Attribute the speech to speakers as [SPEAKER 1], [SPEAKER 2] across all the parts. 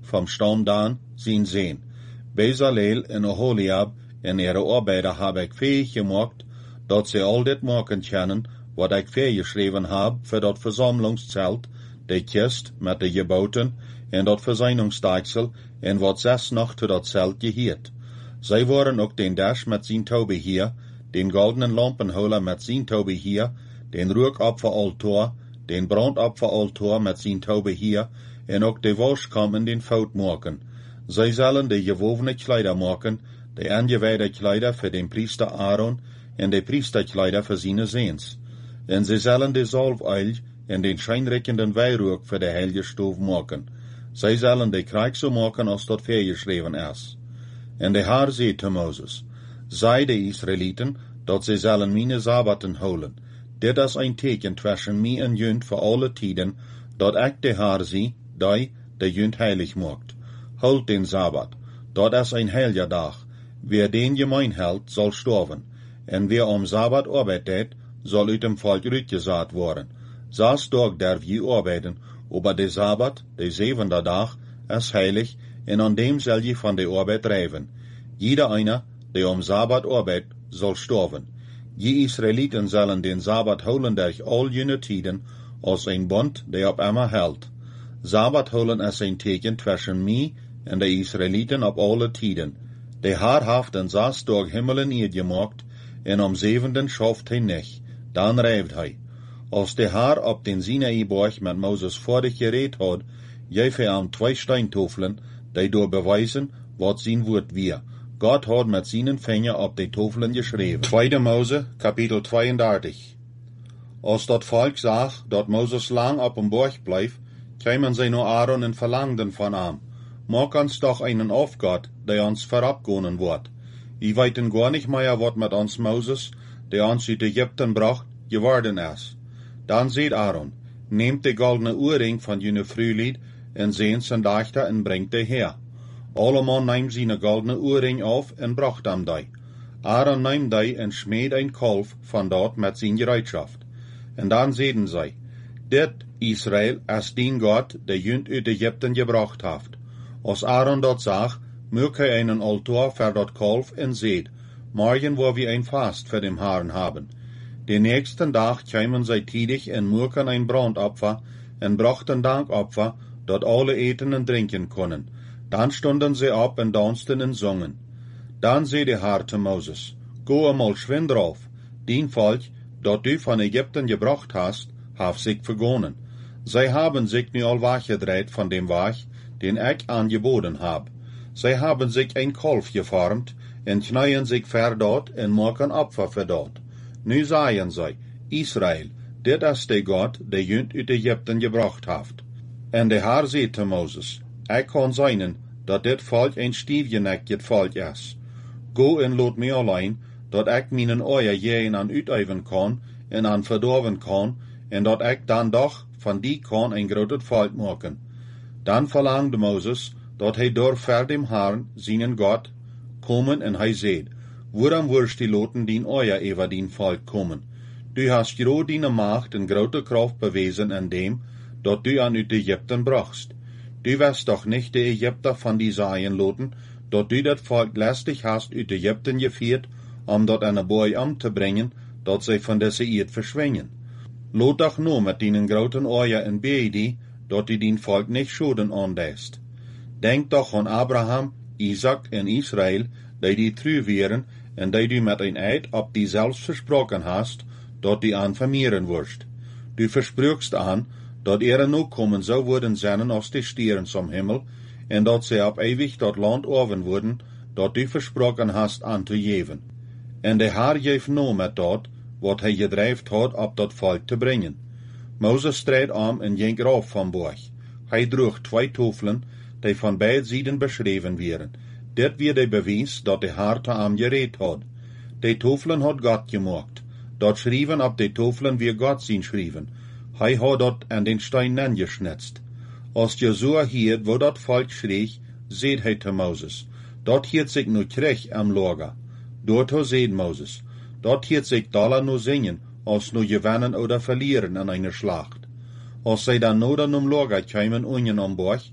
[SPEAKER 1] vom Stam Dan zien zijn. Bezaleel en Oholiab en ihre Arbeiter habe ich fähig gemacht, dat sie all dit maken können, wat ich geschrieben hab für dat Versammlungszelt, de Kist mit de Geboten en dat Verseinungsdeichsel en wat 6 noch zu dat Zelt gehiert. Zij waren ook den Dash mit zijn Tobe hier, den goldenen Lampenholer mit zijn Tobe hier, den Rookopferaltar, den Brandopferaltar mit zijn Tobe hier, en ook de Waschkam in den Fout maken. Zij zullen de gewovene Kleider maken, de angeweide Kleider für den Priester Aaron en de Priesterkleider für seine Seens. En zij zullen de Salveil en den scheinreckenden Weihrauch für de heilige Stof maken. Zij zullen de Krieg so maken als dat geschreven is. En de Haar zei te Moses, zei de Israeliten, dat zij zullen meine Sabbaten holen. Dit is een teken tussen mij en junt voor alle tijden, dat ik de Haar zie, die de junt heilig maakt. Holt den Sabbat, dat is een heilige dag. Wer den gemein hält, soll sterven. En wer am Sabbat arbeitet, soll uit dem Volk uitgezaad worden. 6 Tage darf je arbeiten, aber de Sabbat, de 7e dag, is heilig, en an dem soll je van de arbeid drijven. Jeder einer, der am Sabbat arbeitet, soll sterven. Je Israeliten sollen den Sabbat holen durch all jene Tiden, als ein Bund, der op immer hält. Sabbat holen is ein teken tussen mij en de Israeliten op alle tiden. De Haar haft den 6 Tage Himmel en Erde gemaakt, en am 7. schaft hij nicht, dan rijft hij. Als de Haar op den Sinai-Berg met Moses vorig gereed had, geef hij aan 2 Steintofelen, die door bewijzen wat zijn woord weer. Gott had met zijn vinger op de tofelen geschreven. 2. Mose, kapitel 32. Als dat volk zag dat Moses lang op een berg bleef, kwamen zij naar Aaron en verlangden van hem. Maak ons doch einen Aufgott, der uns verabgonen wordt. Die weten gar nicht mehr, wat met ons Moses, der ons uit Ägypten bracht, geworden is. Dan zei Aaron, neemt de goldene oorring van jene Frühlied en zijn Dachter en brengt de her. Alleman neemt zijn goldene oorring auf en bracht hem die. Aaron neemt die en schmeed een kalf van dort met zijn gereedschaft. En dan zeiden zij, dit Israël is dien God, der junt uit Ägypten gebracht heeft. Als Aaron dat zag, mög hij einen Altar für dat kalf en zeed, morgen wo wir ein Fast für dem Herrn haben. Den nächsten Tag kämen zij tidig en mögen ein Brandopfer en brachten Dankopfer, dat alle eten en drinken können. Dan stunden sie op en dansten en zongen. Dan zei de Herr te Moses, go einmal schwind drauf, dien Volk, dat du van Ägypten gebracht hast, heeft zich vergonnen. Zij haben zich nu al weggedreht van dem Weg, den ich angeboten hab. Zij haben sich ein Kalf geformt, en knien sich ver dort en maken Opfer für dort. Nu sagen zij, Israël, dit is de God, der junt uit Ägypten gebracht heeft. En de Herr zei te Moses, ik kan zijn, dat dit volk een stiefgenekket volk is. Go en laat mij alleen, dat ik mijn oor jeen aan uiteven kan, en aan verdorven kan, en dat ik dan doch van die kan een groot volk maken. Dan verlangde Moses, dat hij door ver dem Herrn, seinen Gott, komen en hij zei, waarom wirst die loten dien oor over dien volk komen? Du hast groot die macht en grote kracht bewezen in dem, dat du aan uit Ägypten brachtst. Du wirst doch nicht de Ägypter van die Sagen loten, dat du dat volk lästig hast uit Ägypten geführt, dat an een boy om te brengen, dat zij van deze eerd verschwingen. Lot doch nur met dienen groten oor en beedi, dat du dien volk nicht schoden aandeest. Denk doch an Abraham, Isaac en Israël, die true wären, en die du met een eid op die zelfs versproken hast, dat die aan vermehren wirst. Du versprüchst aan, dat nu kommen zou worden zijn als de stieren zum Himmel, en dat zij op ewig dat land oven worden, dat du versproken hast aan te geven. En de Herr geeft no met dat, wat hij gedreven had op dat volk te brengen. Moses strijd aan en ging eraf van borg. Hij droeg 2 tofelen, die van beide zijden beschreven werden. Dit weer de bewijs dat de Herr te hem gereed had. De tofelen had God gemaakt. Dat schreven op de tofelen wie God zien schreven. Hij had dat aan den steinen geschnitzt. Als Josua hiert, wo dat volk schreeg, zeed hij te Moses, dat hiert zich nu terug am Lager. Dort zeed Moses, dat hiert zich daller nu zingen, als nu gewinnen oder verlieren an einer Schlacht. Als zij dan noden Lager kwamen unten am Borg,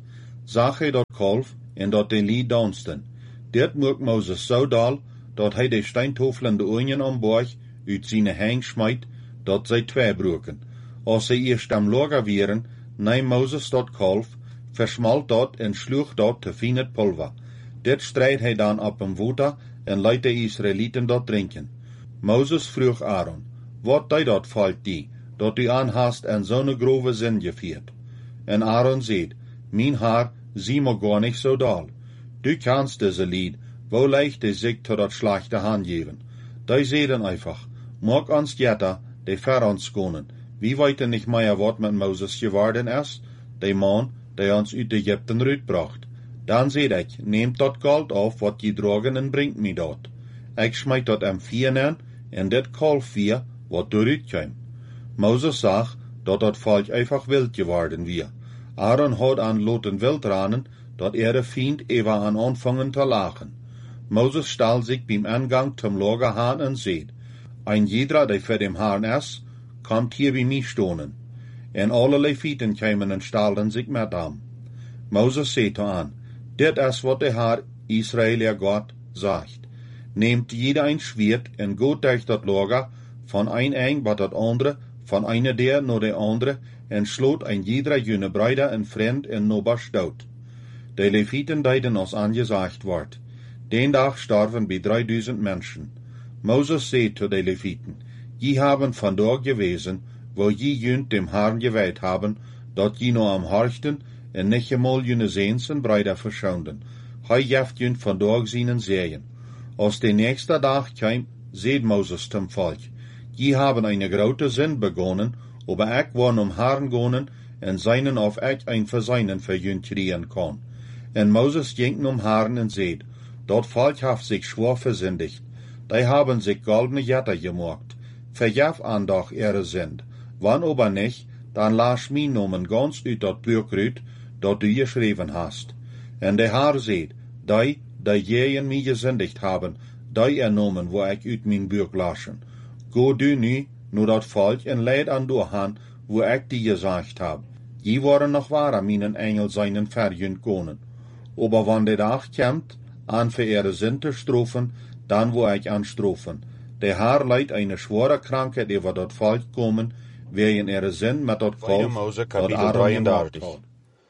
[SPEAKER 1] zag hij dat kalf en dat hij liet dansten. Dit mocht Mozes zo dal, dat hij de steintofelende oorjen omborg uit zijn hang smijt, dat zij twee broken. Als zij eerst am lager wieren, neem Mozes dat kalf, versmalt dat en sloeg dat te fijn het pulver. Dit strijd hij dan op een water en liet de Israëlieten dat drinken. Mozes vroeg Aaron, wat deed dat volk die, dat u aanhaast en zo'n grove zin viert? En Aaron zei, mijn haar, zie me gar niet zo dal. Du kannst deze lied, wo leicht de zich tot dat slechte hand geven. Die zeiden einfach, maak ons jetter, de ver ons konen. Wie weten niet meer wat met Mozes geworden is, de man, die ons uit Egypten uitbracht. Dan zei ik, neem dat goud af wat je dragen en brengt me dat. Ik smijt dat am vieren en dit kalf vier, wat eruit kwam. Mozes zag, dat volk einfach wild geworden weer. Aaron had aan loten wild ranen, dat de vriend even aan aanvangen te lachen. Mozes stal zich beim aangang zum lager aan en zei, een jeder die voor dem Herrn is, komt hier bij mij stonen. En alle levieten kwamen en stalden zich met hem. Mozes zei te aan, dit is wat de Heer Israël God zegt. Neemt jeder een zwaard en gaat durch dat lager, van een eind tot het andere, van een der naar de andere, en sloot een jeder june bruide en vriend en nobers dood. De levieten deden als aangezegd wordt. Den dag starven bij 3000 mensen. Mozes zei tot de levieten, je hebben vandaag gewezen, wo je junt dem Herrn gewijd hebben, dat je nou am harchten en niet eenmaal june zeens en bruide verschounden. Hij jeft junt vandaag zijn zeeën. Als de nächste dag kwam, zei Mozes zum volk, je hebben een grote zin begonnen, aber ik wil Herrn gonen en zijnen of ik een verzeinen voor junt kriegen kan. En Mozes ging Herrn en zei, dat volk heeft zich zwaar verzindigd. Die hebben zich goldene jetter gemaakt. Verjef aandag ihre zind. Wann aber nicht, dan laat mij nomen ganz uit dat boek uit, dat du geschreven hast. En de Heer zei, die jeën mij gezindigd hebben, die nomen wo ik uit mijn boek laschen. Go du nu, naar dat volk en leid aan doorgaan, wo ik die gezegd heb. Je worden nog ware mijn engel zijn verjunt konen. Aber wann de dag komt, aan voor ihre zin te strofen, dan wo ik aan strofen. De Heer leidt een zware krankheid over dat volk komen, wegen ihre zin met dat kalf, dat Aaron gemaakt had.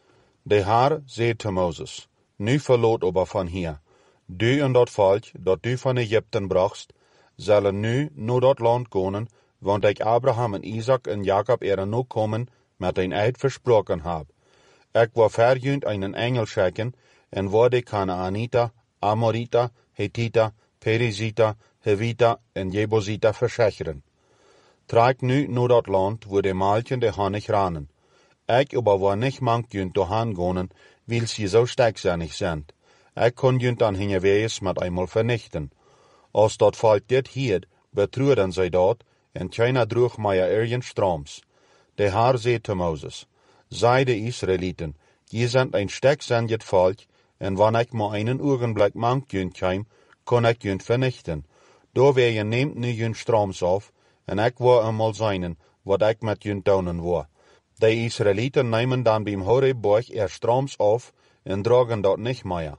[SPEAKER 2] De Heer zei te Mozes, nu verloot aber van hier. Du en dat volk, dat du van Egypten bracht, zullen nu naar dat land komen, want ik Abraham en Isaac en Jacob er nu komen, met een eid versproken heb. Ik wil verjunt een engel schikken, en waar de Kanaanita, Amorita, Hethita, Perizita, Hevita en Jebusita verzekeren. Trek nu naar dat land, waar de maaltjen de hannig ranen. Ik aber waar niet mank junt doorheen gaan, wils je zo sterkzinnig zijn. Ik kon junt dan hingewees met eenmaal vernichten. Als dat volk dit hield, betreurden zij dat, en keiner droeg meer ergens strooms. De Heer zei te Mozes, zei de Israëlieten, je zijn een sterkzinnig volk, en wanneer ik maar een ogenblik mank junt kwam, kon ik junt vernichten. Door je neemt nu junt strooms af, en ik wil eenmaal zijn, wat ik met junt doen wil. De Israëlieten nemen dan beim Horebberg er strooms af, en dragen dat niet meer.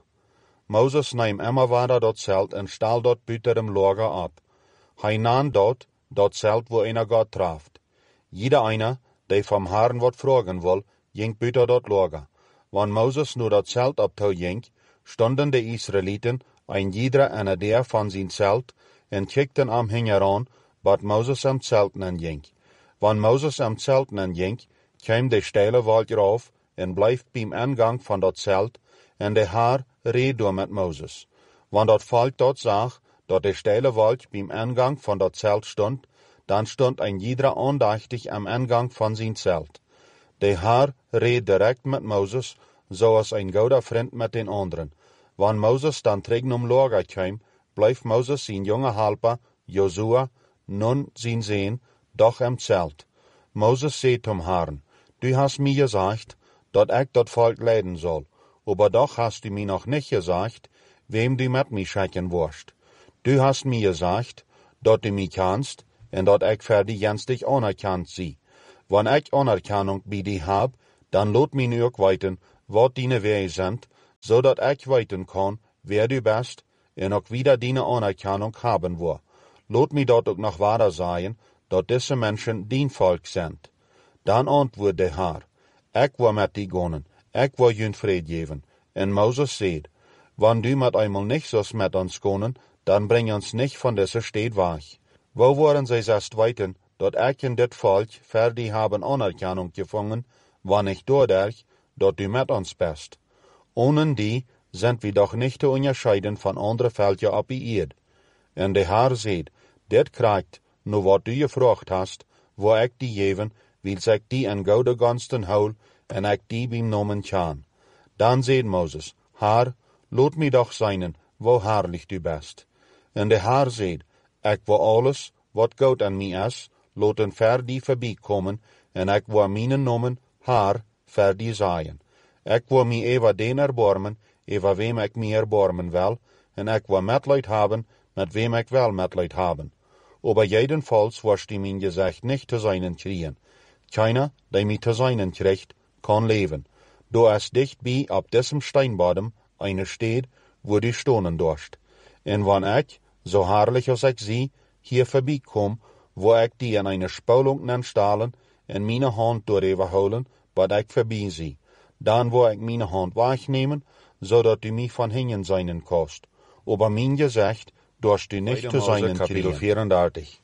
[SPEAKER 2] Mozes neemt immer weer dat zelt en stal dat buiten dem lager op. Hij nam dat zelt wo einer God traft. Jeder einer, die vom Herrn wat vragen wil, ging buiten dat lager. Wanneer Mozes nu dat zelt op toe ging, stonden de Israëlieten, een jeder en der van zijn zelt, en kikten am hingeraan, wat Mozes am zelten ging. Wanneer Mozes am zelten ging, kwam de steile wald rauf, en bleef beim aangang van dat zelt, en de Heer reed door met Mozes. Wanneer dat volk dat zag, dat de steile wald beim aangang van dat zelt stond, dan stond een jeder aandachtig am aangang van zijn zelt. De Heer reed direct met Mozes, zoals een goede vriend met den anderen. Wanneer Mozes dan terug lager kwam, bleef Mozes zijn jonge helper, Josua, nun zijn zeen, doch am zelt. Mozes zei zum Herrn, du hast mir gesagt, dat ik dat volk leiden zal, aber doch hast du mir noch nicht gesagt, wem du met mij schicken wirst. Du hast mir gesagt, dat du mich kannst, en dat ik voor die jenstig anerkannt zie. Wanneer ik anerkennung bij die heb, dan laat mij ook weten, wat dine wij zijn, zodat ik weten kan wer du bent en ook wieder dine anerkennung hebben wil. Laat mij dat ook nog verder zeggen, dat deze mensen dien volk zijn. Dan antwoordde de Heer, ik wil met die gaan, ik wil jullie vrede geven. En Mozes zei, wanneer du met eenmaal niet zult met ons gaan, dan breng ons niet van deze stad weg. Wel worden zij zelfs weten, dat ik en dit volk voor die hebben anerkennung gevangen, wanneer doordat dat du met ons bent. Ohne die zijn we doch niet te onderscheiden van andere volken op de aarde. En de Heer zei, dit krijgt, nu wat du gevraagd hast, wil ik die geven, wils ik die in gouden gunsten hou, en ik die benoemen kan. Dan zei Mozes, Heer, laat mij doch zijn, hoe heerlijk du bent. En de Heer zei, ik wil alles, wat goud aan mij is, laten ver die voorbij komen, en ik wil mijn noemen, Heer, ver die zijn. Ik wil mij even den erbarmen, over wem ik mij erbarmen wil, en ik wil medlijd hebben, met wem ik wel medlijd hebben. Aber jedenfalls was die mijn gezicht niet te zijn kriegen. Keiner, die mij te zijn krijgt, kan leven. Du is dichtbij op diesem steinbodem eine stad, wo du stonen dorst. En wanneer ik, zo herrlich als ik zie, hier voorbij kom, wil ik die in eine spulung nen stalen en mijn hand doorhouden, wat ik voorbij zie. Dan wil ik mijn hand wegnemen, zodat du mij van hingen zijn kost. Aber mijn gezicht dorst du niet te zijn kapitel 34.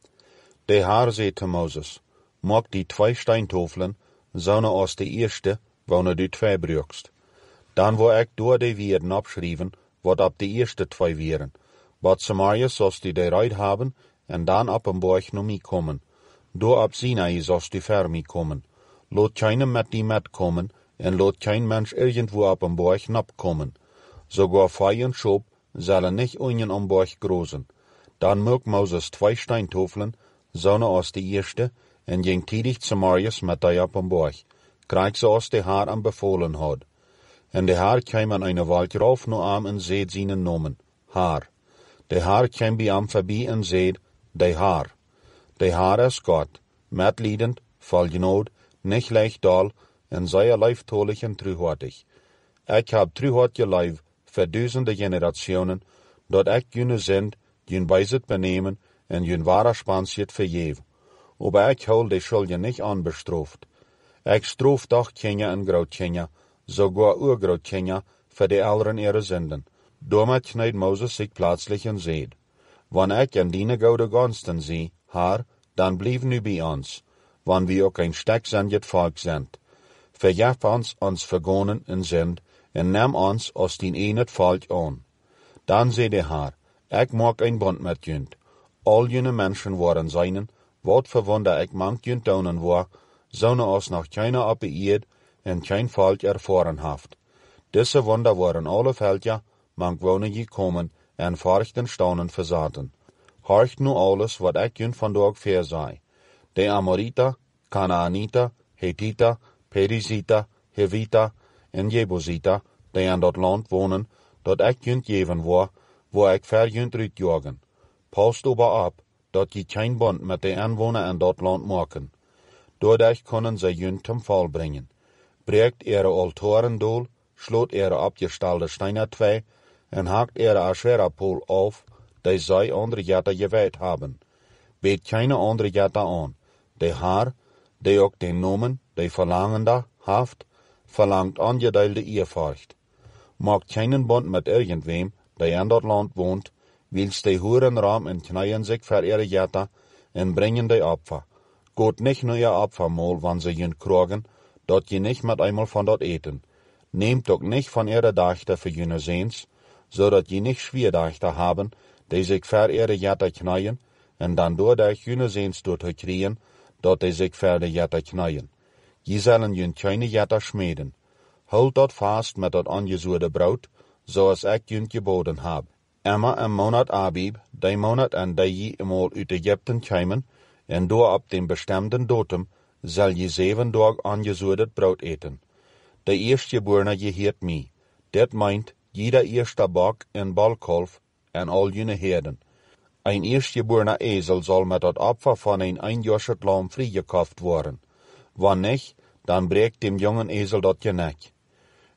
[SPEAKER 2] De Heer zei te Mozes, maak die 2 steintafelen, zo'n als de eerste, wanneer du 2 brukst. Dan wil ik door de woorden opschrijven, wat op de eerste 2 wieren. Wat Samarië zoals du de reid hebben, en dan op een borg naar mij komen. Door op Sinai zoals du ver mij komen. Laat keinem met die met komen, en laat kein mens irgendwo op een borg nap komen. Sogar Fei en Schop zullen niet onjen een borg grozen. Dan maakt Mozes 2 steintafelen, zo'n als de eerste, en ging tidig Samarië's met die op een borg. Krijg zoals de Heer hem bevolen had. En de Heer kwam aan een wald rauf naar hem en zei zijn namen, Heer. De Heer kwam bij hem voorbij en zei, de Heer. De Heer is God, medlijdend, vol genade, niet lichtdal, en zeer lieftallig en truhartig. Ik heb truhart geleefd voor duizenden generationen, dat ik jullie zend, jullie bezit benemen en jullie ware spansiet vergeven. Aber ik hou de schulden niet aanbestraft. Ik stroof doch Kenia en groot Kenia, sogar oergroot Kenia, voor de ouderen ihre zenden. Daarmee knijdt Mozes zich plaatselijk en zei, wanneer ik en die gouden gunsten zie, Heer, dan blijf nu bij ons, wanneer we ook een stek zendet volk zijn. Vergeef ons vergonen en zend, en neem ons als dien eenheid volk aan. Dan zei de Heer, ik maak een bond met jullie. Al jullie mensen worden zijn, wat voor wonder ik mank jullie tonen wil, zo'n als nog keiner op de aarde en geen volk ervaren heeft. Deze wonder worden alle velden, mank wonen gekomen en verchten staunen verzaten. Horcht nu alles wat ik jullie vandaag verzei. De Amorita, Canaanita, Hethita, Perizita, Hevita en Jebusita, die in dat land wonen, dat ik jullie geven wil ik ver jullie uitjagen. Past aber op, dat je geen bond met de inwoner in dat land maken. Doordat kunnen zij jullie ten val brengen. Breekt ihre altaren doel, sloot ihre opgestelde steinen 2 en hakt ihre Asherah-pool auf, die zij andere jatten gewijd hebben. Beet keine andere jatten aan. De Heer, die ook de nomen, die verlangende, heeft, verlangt aangedeelde eerfurcht. Maakt geen bond met irgendwem, die in dat land woont, wils de hoeren raam en knijden zich voor ihre jatten en brengen de opfer. Gaat niet naar je opfermaal, wanneer ze jullie krijgen, dat je niet met eenmaal van dat eten. Neemt ook niet van ihre dachten voor jullie zeens, zodat je niet schwierdachten hebben, die zich voor ihre jatten knijden, en dan doordat jullie zeens door te krijgen, dat die zich voor de jatten knijden. Je zullen jullie keine jatten smeden. Houd dat vast met dat aangezoerde brood, zoals ik jullie geboden heb. Emma en maand Abib, die maand en die je eenmaal uit Egypten kwamen, en door op den bestemden datum zal je 7 dagen aangezoerd brood eten. De eerstgeborene geheert mij. Dit meint jeder eerste bak en balkalf en al jullie herden. Een eerstgeborene ezel zal met het opfer van een eenjarig lam vrijgekocht worden. Wanneer niet, dan breekt dem jongen ezel dat je nek.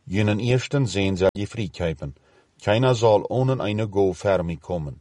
[SPEAKER 2] Jenen ersten Sehn zal je vrijkijpen. Keiner soll ohne eine Go ver mij kommen.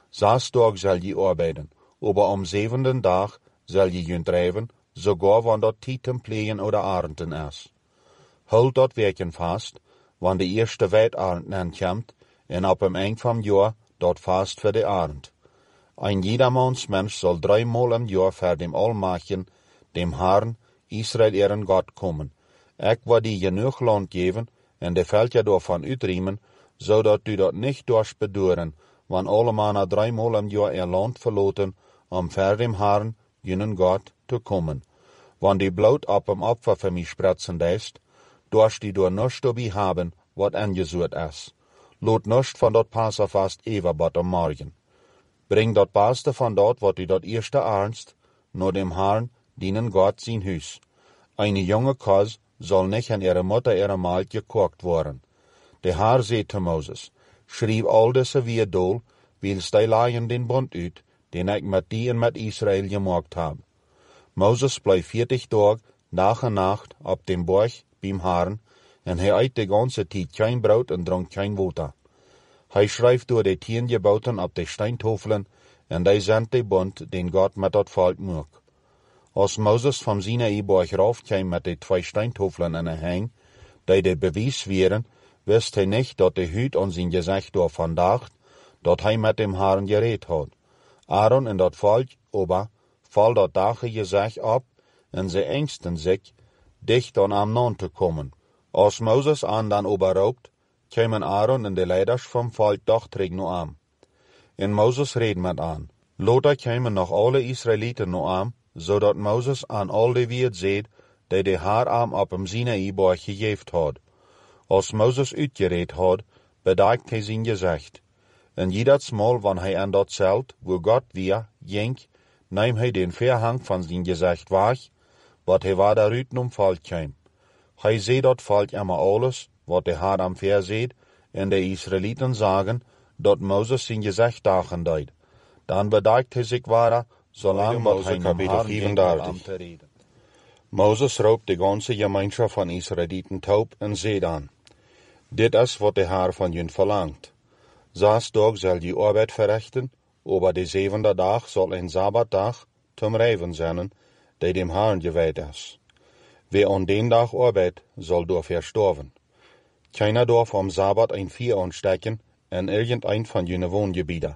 [SPEAKER 2] 6 Tage zal je arbeiden, aber am 7. Dag zal je jun drijven, sogar wann dort Tieten plegen oder Arenden is. Houd dat werken vast, wann de eerste weidarend aankomt, en op hem eind van jaar dat vast voor de arend. Ein jedermans mens zal 3 maal im jaar voor dem Almachten, dem Herrn, Israel ihren Gott kommen. Ik wil die genoeg land geven, en de veldje daarvan uitriemen, zodat u dat niet dorst beduren, wann alle mannen 3 maal im jaar ihr land verlaten, om voor dem Herrn, jenen God, te komen. Wann die bloed op hem Opfer voor mij spretzen deist, dorst die door niets erbij hebben, wat aangezoet is. Laat niets van dat Passafast even am morgen. Bring dat beste van dat wat u dat eerste ernst, naar dem Herrn, dienen God zijn huis. Eine jonge kos zal niet aan ihre moeder ihre maal gekocht worden. De Herr zei te Moses, schrijf al deze weer doel, wils die laaien den bond uit, den ik met die en met Israël gemaakt heb. Moses bleef 40 dagen, dag en nacht, op dem berg, beim Herrn, en hij eet de ganze tijd geen brood en dronk geen water. Hij schrijft door de 10 geboten op de steintafelen, en die zendt de bond, den God met dat volk maakt. Als Moses van Sinaï-berg raufkwam met de 2 steintafelen in een hang, die de bewijs waren, wist hij niet dat de huid aan zijn gezicht daarvan dacht, dat hij met dem Herrn gereed had. Aaron en dat volk, aber, val dat dage gezicht op, en ze engsten zich, dicht aan hem aan te komen. Als Moses aan dan oberroopt, kwamen Aaron en de leiders van volk doch terug naar hem. En Moses reed met aan. Later kwamen nog alle Israëlieten naar hem, zodat Moses aan al de wierd zei, die de Heer hem op hem Sinaï-berg gegeven had. Als Moses uitgereed had, bedekt hij zijn gezicht. En iedersmaal wanneer hij aan dat zelt, waar God weer ging, nam hij den verhang van zijn gezicht weg, wat hij waar daaruit om volk kwam. Hij zei dat volk immer alles, wat de Heer hem verzeed, en de Israëlieten zagen, dat Moses zijn gezicht dagen deed. Dan bedekt hij zich waar, zolang wat hij nam Herrn te reden. Moses roept de ganze gemeenschap van Israëlieten taub en zei aan, dit is wat de Heer van jullie verlangt. 6 dagen zal je arbeid verrichten, aber de 7e dag zal een Sabbatdag zum Reiven zijn, die dem Herrn gewijd is. Wie aan den dag arbeidt, zal door verstorven. Keiner darf am Sabbat ein Vieh anstecken in irgendein von jene woongebieden.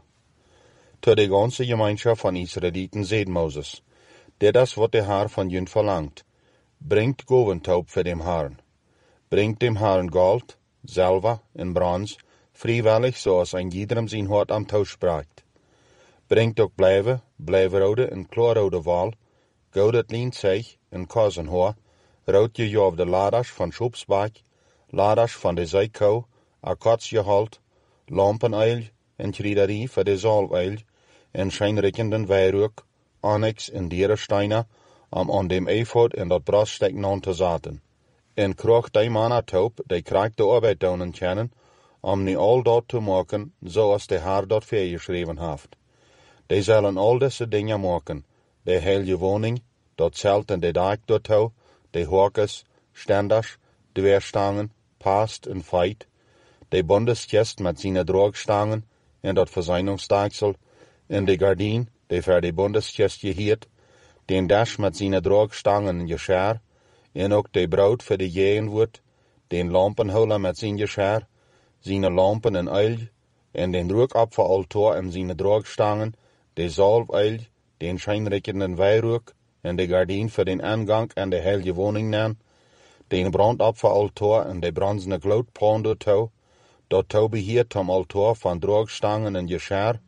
[SPEAKER 2] Te de ganze gemeenschap van Israëlieten zei Moses, dit is wat de Heer van jullie verlangt. Bringt goventaub voor dem Herrn. Bringt dem Herrn gold, zilver en brons, vrijwillig zoals een iedereen zijn hart am touw spraakt. Bringt ook blijverode en kloorrode wal, goudet lienzeeg en kozenhoor, rood je op de laders van schoepsbak, laders van de zijkou, akatsjeholt, lampeneil en kriederie voor de zalweil, en schijnrikkenden weirook, onyx en dierensteinen, om aan dem eifod en dat braststek aan te zaten. En kroeg die mannen taub, die krijg de arbeid doen kennen, om nu al dat te maken, zoals de Heer dat voorgeschreven heeft. Die zullen al deze dingen maken, de heilige woning, dat zelt en de dak daartoe, de horkes, stenders, dweerstangen, past en feit, de bondeskist met zijn droogstangen en dat verzuiningsstaaksel, en de gardien, die voor de bondeskist gehierd, den dash met zijn droogstangen en gescher, en ook de brood voor de jegenwoord, den lampenholer met zijn gescher, zijn lampen en uil, en den rookapfelaltaar en zijn droogstangen, de zalfuil, den schijnrikkenden weirook, en de gardien voor den aangang en de heilige woning nan, den brandapfelaltaar en de bronzene gloedpan daartoe, dat touw beheert om altaar van droogstangen en gescher,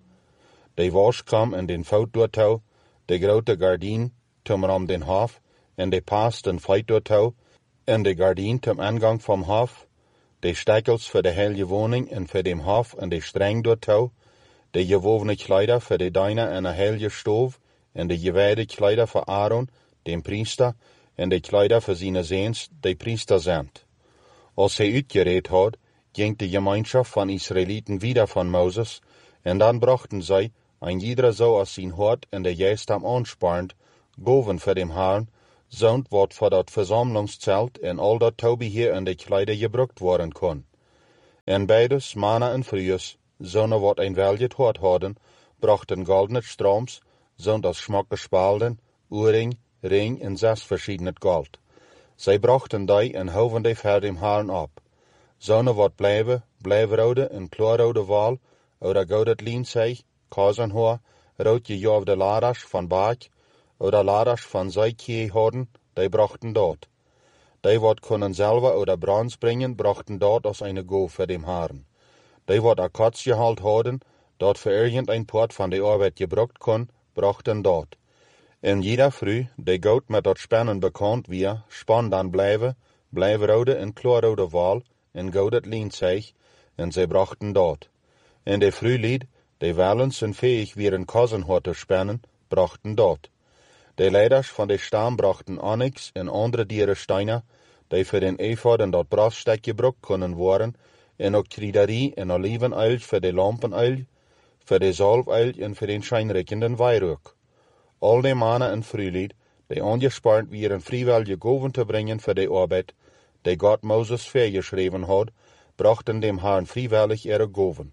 [SPEAKER 2] de waskam en den fout daartoe, de grote gardien om den hof, en de past en feit daartoe, en de gardien zum aangang vom hof, de stekels voor de heilige woning en voor dem hof en de streng daartoe, de gewovene kleider voor de dijnen en de heilige stoof, en de gewijde kleider voor Aaron, den priester, en de kleider voor zijn zeens, de priester zijn. Als hij uitgereed had, ging de gemeenschap van Israëlieten wieder van Moses, en dan brachten zij, een ieder zoals zijn hart en de geest hem aansparend, goven voor dem Herrn, zo'n wat voor dat verzamelingscelt en al dat touwbeheer en de kleider gebruikt worden kon. En beides, manna en vrues, zonen wat een weljet hoort hadden, brachten goldene strooms, zo'n als smakke spaalden, oorring, ring en 6 verschillende gold. Zij brachten die en houden die voor haren op. Zonen wat blijvrode en kloorrode wal, oder goudet lienzeeg, kazenhoor, roodje jovde ladash van baak, oder ladash van zijkie hadden, die brachten dat. Die wat konden zilver oder brons brengen, brachten dat als een goof voor dem haren. Die wat akkatsgehaald hadden, dat voor irgendein poort van de arbeid gebruikt kon, brachten dat. En jeder vrouw, die goud met dat spannen bekend weer, span dan blijvrode en kloorrode wal, en goudet lienzeeg, en zij brachten dat. En de vrouwlied, die wellens en fähig wieren kazenhoor te spannen, brachten dat. De leiders van de stam brachten onyx en andere dierensteinen, die voor den ephod en dat braststek gebruikt kunnen worden, en ook kriderie en olivenöl voor de lampenöl, voor de zalföl en voor den schijnrijkende wijrook. Al de mannen en vrouwlied, die ongespaard wieren vrijwillige goven te brengen voor de arbeid, die God Mozes voorgeschreven had, brachten dem Herrn vrijwillig ihre goven.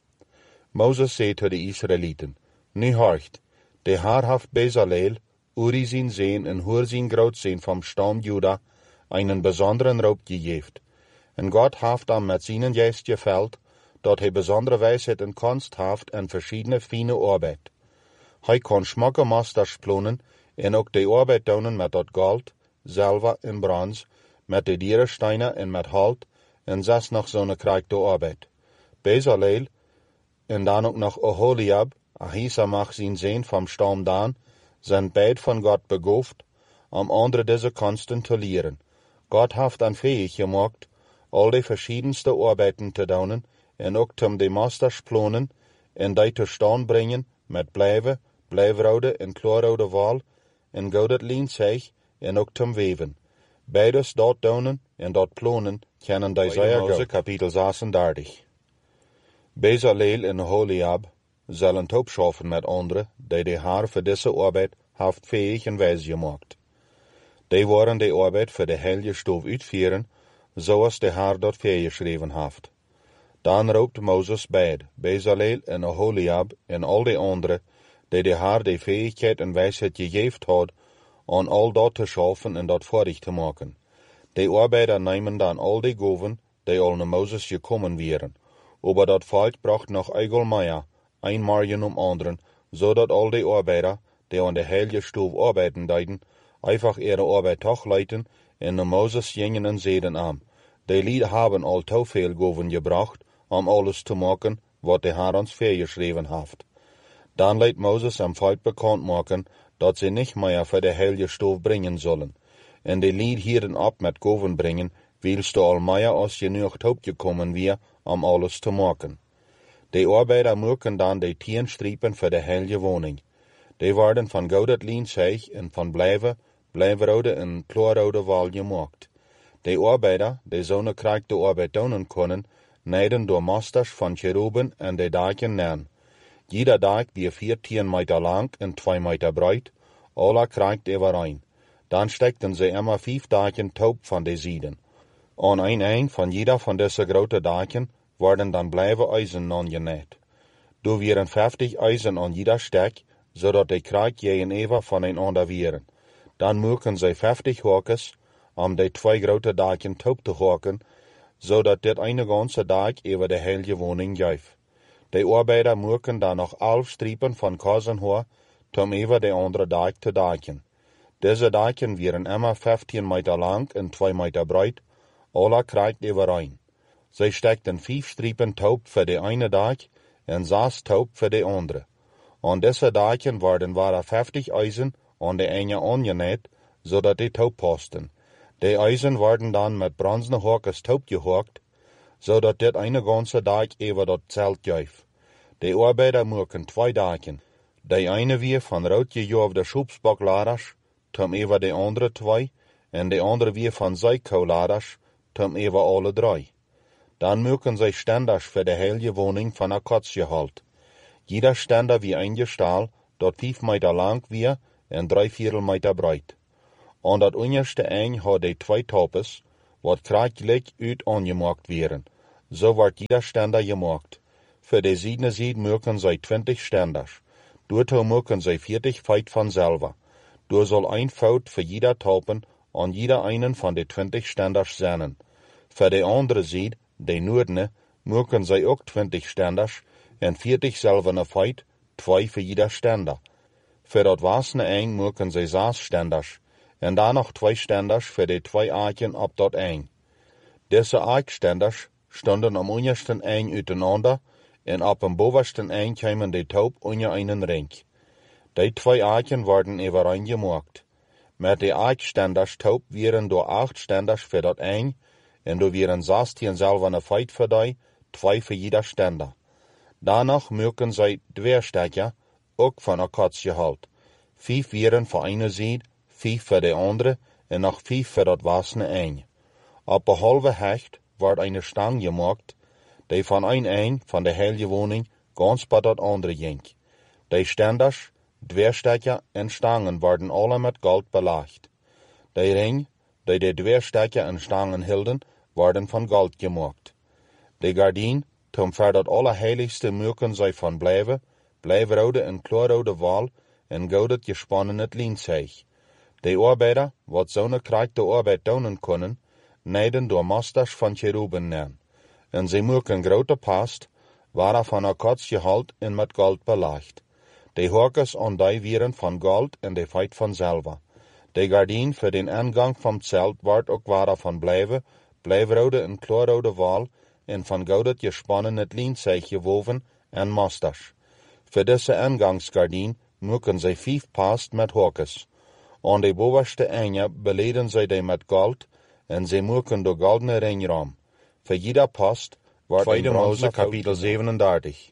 [SPEAKER 2] Mozes zei tot de Israëlieten, nu hoort, de Herr heeft Bezaleel, Uri zijn zoon en Hur zijn grootzoon van stam Juda, einen besonderen roep gegeven. En God heeft hem met zijn geest gevuld, dat hij bijzondere wijsheid en kunst heeft en verschillende fijne arbeid. Hij kon smakke masters plonen en ook de arbeid doen met dat goud, zilver en brons, met de dierensteinen en met hout, en 6 nog zo'n krijgde arbeid. Bezaleel, en dan ook nog Oholiab, Ahisamach zijn zoon van stam Dan, zijn beid van God begoofd, om andere deze kunsten te leren. God heeft dan fähig gemaakt, al de verschiedenste arbeiden te doen, en ook om de masters plonen, en die te staan brengen, met blijvrode en kloorrode wal, en goudet lienzeeg, en ook te weven. Beides dat doen en dat plonen, kennen die zeer goed. Kapitel 36. Bezaleel en Oholiab zullen opschaffen met anderen, die de Heer voor deze arbeid heeft fähig en wijs gemaakt. Die worden de arbeid voor de heilige stof uitvoeren, zoals de Heer dat voorgeschreven heeft. Dan roept Mozes beid, Bezaleel en Oholiab en al de anderen, die de Heer de fähigheid en wijsheid gegeven had, om al dat te schaffen en dat voordig te maken. De arbeider nemen dan al de goven, die al naar Mozes gekomen waren, aber dat volk bracht nog eigel meer, een margen om anderen, zodat al de arbeider, die aan de heilige stof arbeiden deden, einfach ihre arbeid toch leiten en naar Mozes gingen en zeiden aan. De lieden hebben al te veel goven gebracht, om alles te maken, wat de Heer ons voorgeschreven heeft. Dan liet Mozes am volk bekend maken, dat ze niet meer voor de heilige stof brengen zullen. En de lied hielden op met goven brengen, wilst al meer als genoeg opgekomen weer, om alles te maken. De arbeider maken dan de 10 striepen voor de heilige woning. Die worden van goudet lienzeeg en van blijvrode en kloorrode wal gemaakt. De arbeider, die zo'n krijgde arbeid doen kunnen, neiden door masters van cheruben en de daken neer. Jeder dak die 14 meter lang en 2 meter breed, alle krijgt overeen. Dan stekten ze immer 5 daken touw van de zijden. Aan een eind van jeder van deze grote daken worden dan blijven eisen aangenaaid. Er waren 50 eisen aan jeder stek, zodat de krijg jegenever van een ander waren. Dan maken zij 50 hakes, om de 2 grote daken touw te haken, zodat dit een ganse dag over de heilige woning geeft. De arbeider maken dan nog 11 striepen van kazenhoor, om over de andere dag te daken. Deze daken waren immer 15 meter lang en 2 meter breed, alle krijgt overeen. Zij stekten 5 striepen touw voor de ene dag en 6 touw voor de andere. Aan deze daken waren 50 eisen aan de ene aangenaaid, zodat die touw pasten. De eisen werden dan met bronzen hakes touw gehakt, zodat dit een ganse dag over dat zelt geeft. De arbeider maken 2 daken. De ene weer van rood gejofde schoepsbakladers, tom over de andere 2, en de andere weer van zijkouladers, tom over alle 3. Dan maken zij stenders voor de heilige woning van akkatsgehaald. Jeder stender wie een gestal, dat 5 meter lang weer en 3/4 meter breed. aan dat onderste eind had de 2 topes, wat krijgelijk uit aangemaakt werden. Zo wordt jeder stender gemaakt. Voor de zijdene zijd maken zij 20 stenders. Doortoe maken zij 40 feit vanzelf. Door zal een fout voor jeder topen aan jeder einen van de 20 stenders zijn. Voor de andere zijd, de noordene, maken zij ook 20 stenders en 40 zelfene feit, 2 voor jeder stender. Voor dat wasene eind maken zij 6 stenders, en dan nog 2 stenders voor de 2 aken op dat eind. Deze aakstenders stonden am ondersten eind uiteinander, en op een bovensten eind kwamen de touw onder einen ring. Die 2 aken worden overeen gemaakt. Met de aakstenders touw werden door 8 stenders voor dat eind, en door werden 16 zelfene feit voor die, 2 voor jeder stender. Danach maken zij 2 stekken, ook van akatsiehout. 5 werden voor ene zijde, 5 voor de andere, en nog 5 voor dat wasene eind. Op een halve hecht wordt een stang gemaakt, die van een eind van de hele woning gans bij dat andere ging. De stenders, dweerstekken en stangen worden alle met goud belegd. De ring, die de dweerstekken en stangen hielden, worden van goud gemaakt. De gardijn, tom voor dat allerheiligste maken zij van blijvrode en kleurrode wal en goudet gespannen het lienzeeg. De arbeider, wat zo'n kracht de arbeid doen kunnen, neiden door masters van cheruben neer. En zij maken grote past, waar van akatsiehout en met goud belegd. De horkers aan die wieren van goud en de feit van zilver. De gardijn voor den ingang van het zelt wordt ook waar van blijvrode en kleurrode wal en van goudet gespannen het lienzeeg gewoven en masters. Voor deze ingangsgardijn maken zij 5 past met horkers. Aan de bovenste einde beleden zij die met goud en zij maken de goldene ringraam. Voor jeder past wordt
[SPEAKER 1] Tweede Mose kapitel 37.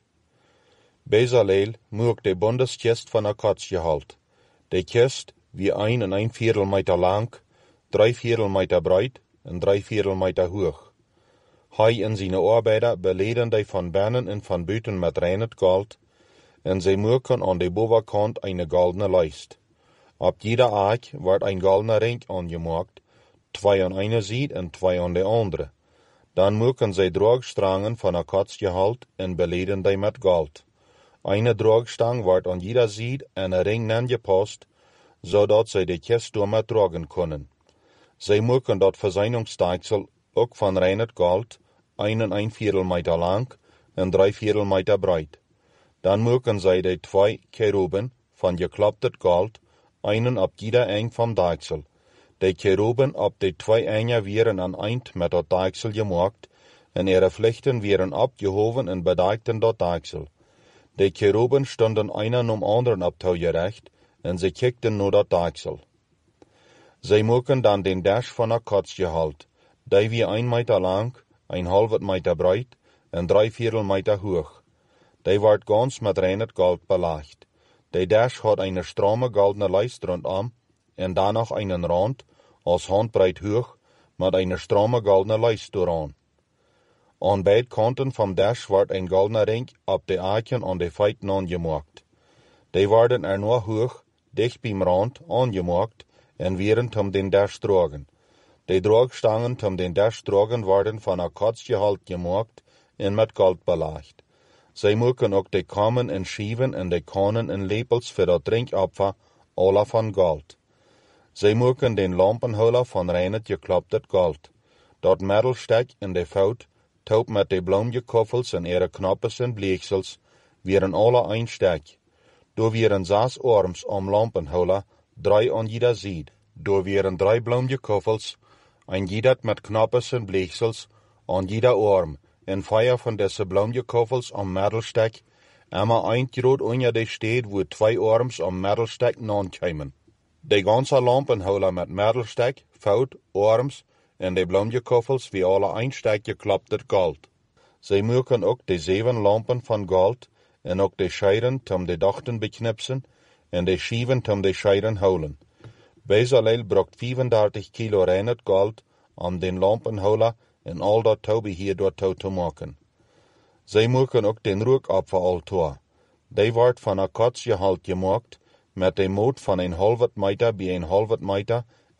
[SPEAKER 2] Bezaleel maakt de bondeskist van akatsiehout. De kist wie 1 1/4 meter lang, 3/4 meter breed en 3/4 meter hoog. Hij en zijn arbeider beleden die van binnen en van buiten met reinet goud, en zij maken aan de bovenkant een goldene lijst. Op jeder aak wordt een goldene ring aangemaakt, 2 aan ene zijde en 2 aan de andere. Dan maken zij draagstrangen van akatsiehout en beleden die met goud. Een draagstang wordt aan jeder zijde en een ring aangepast, zodat zij de kist door met dragen kunnen. Zij maken dat verzoeningsstaaksel ook van reinet goud, 1 1/4 meter lang en 3/4 meter breed. Dan maken zij de 2 keruben van geklopte goud, einen op jeder eind van daaksel. De keruben op de 2 einden werden aan eind met dat daaksel gemaakt, en ihre vlechten werden opgehoven en bedekten dat daaksel. De keruben stonden einer om anderen op touw gerecht, en ze kijkten naar dat daaksel. Zij maken dan den dash van akatsiehout, die wie 1 meter lang, 1,5 meter breed en 3/4 meter hoog. Die wordt gans met reinet goud belegd. De dash had een strome goldene lijst rondom, en dan nog een rand, als handbreed hoog, met een strome goldene lijst dooraan. Aan beide kanten van dash wordt een goldene ring op de aken aan de feiten aangemaakt. Die worden er nog hoog, dicht bij rand, aangemaakt, en werden om den dash dragen. De draagstangen om den dash dragen worden van akatsiehout gemaakt en met goud belegd. Zij maken ook de kammen en schieven en de kannen en lepels voor dat drinkopfer, alle van goud. Zij maken den lampenholer van reinet geklopte goud. Dat middelstek en de fout, touw met de bloemgekoffels en ihre knoppes en bleeksels, werden alle een stek. Door werden 6 arms om lampenholer, 3 aan jeder zijde. Door werden 3 bloemgekoffels, een jeder met knoppes en bleeksels, aan jeder arm, en 4 van deze bloemgekoffels om middelstek, immer een groot onder de steed waar 2 arms om middelstek naankwamen. De ganse lampenholer met middelstek, fout, arms en de bloemgekoffels wie alle een stek geklopte goud. Zij maken ook de 7 lampen van goud en ook de scheiren om de dachten beknipsen en de schieven om de scheiren houden. Bezaleel bracht 35 kilo reinet goud om den lampenholer en al dat touwbeheer door touw te maken. Zij maken ook den rookopferaltaar. Die wordt van akatsiehout gemaakt, met de moot van 1,5 meter bij 1,5 meter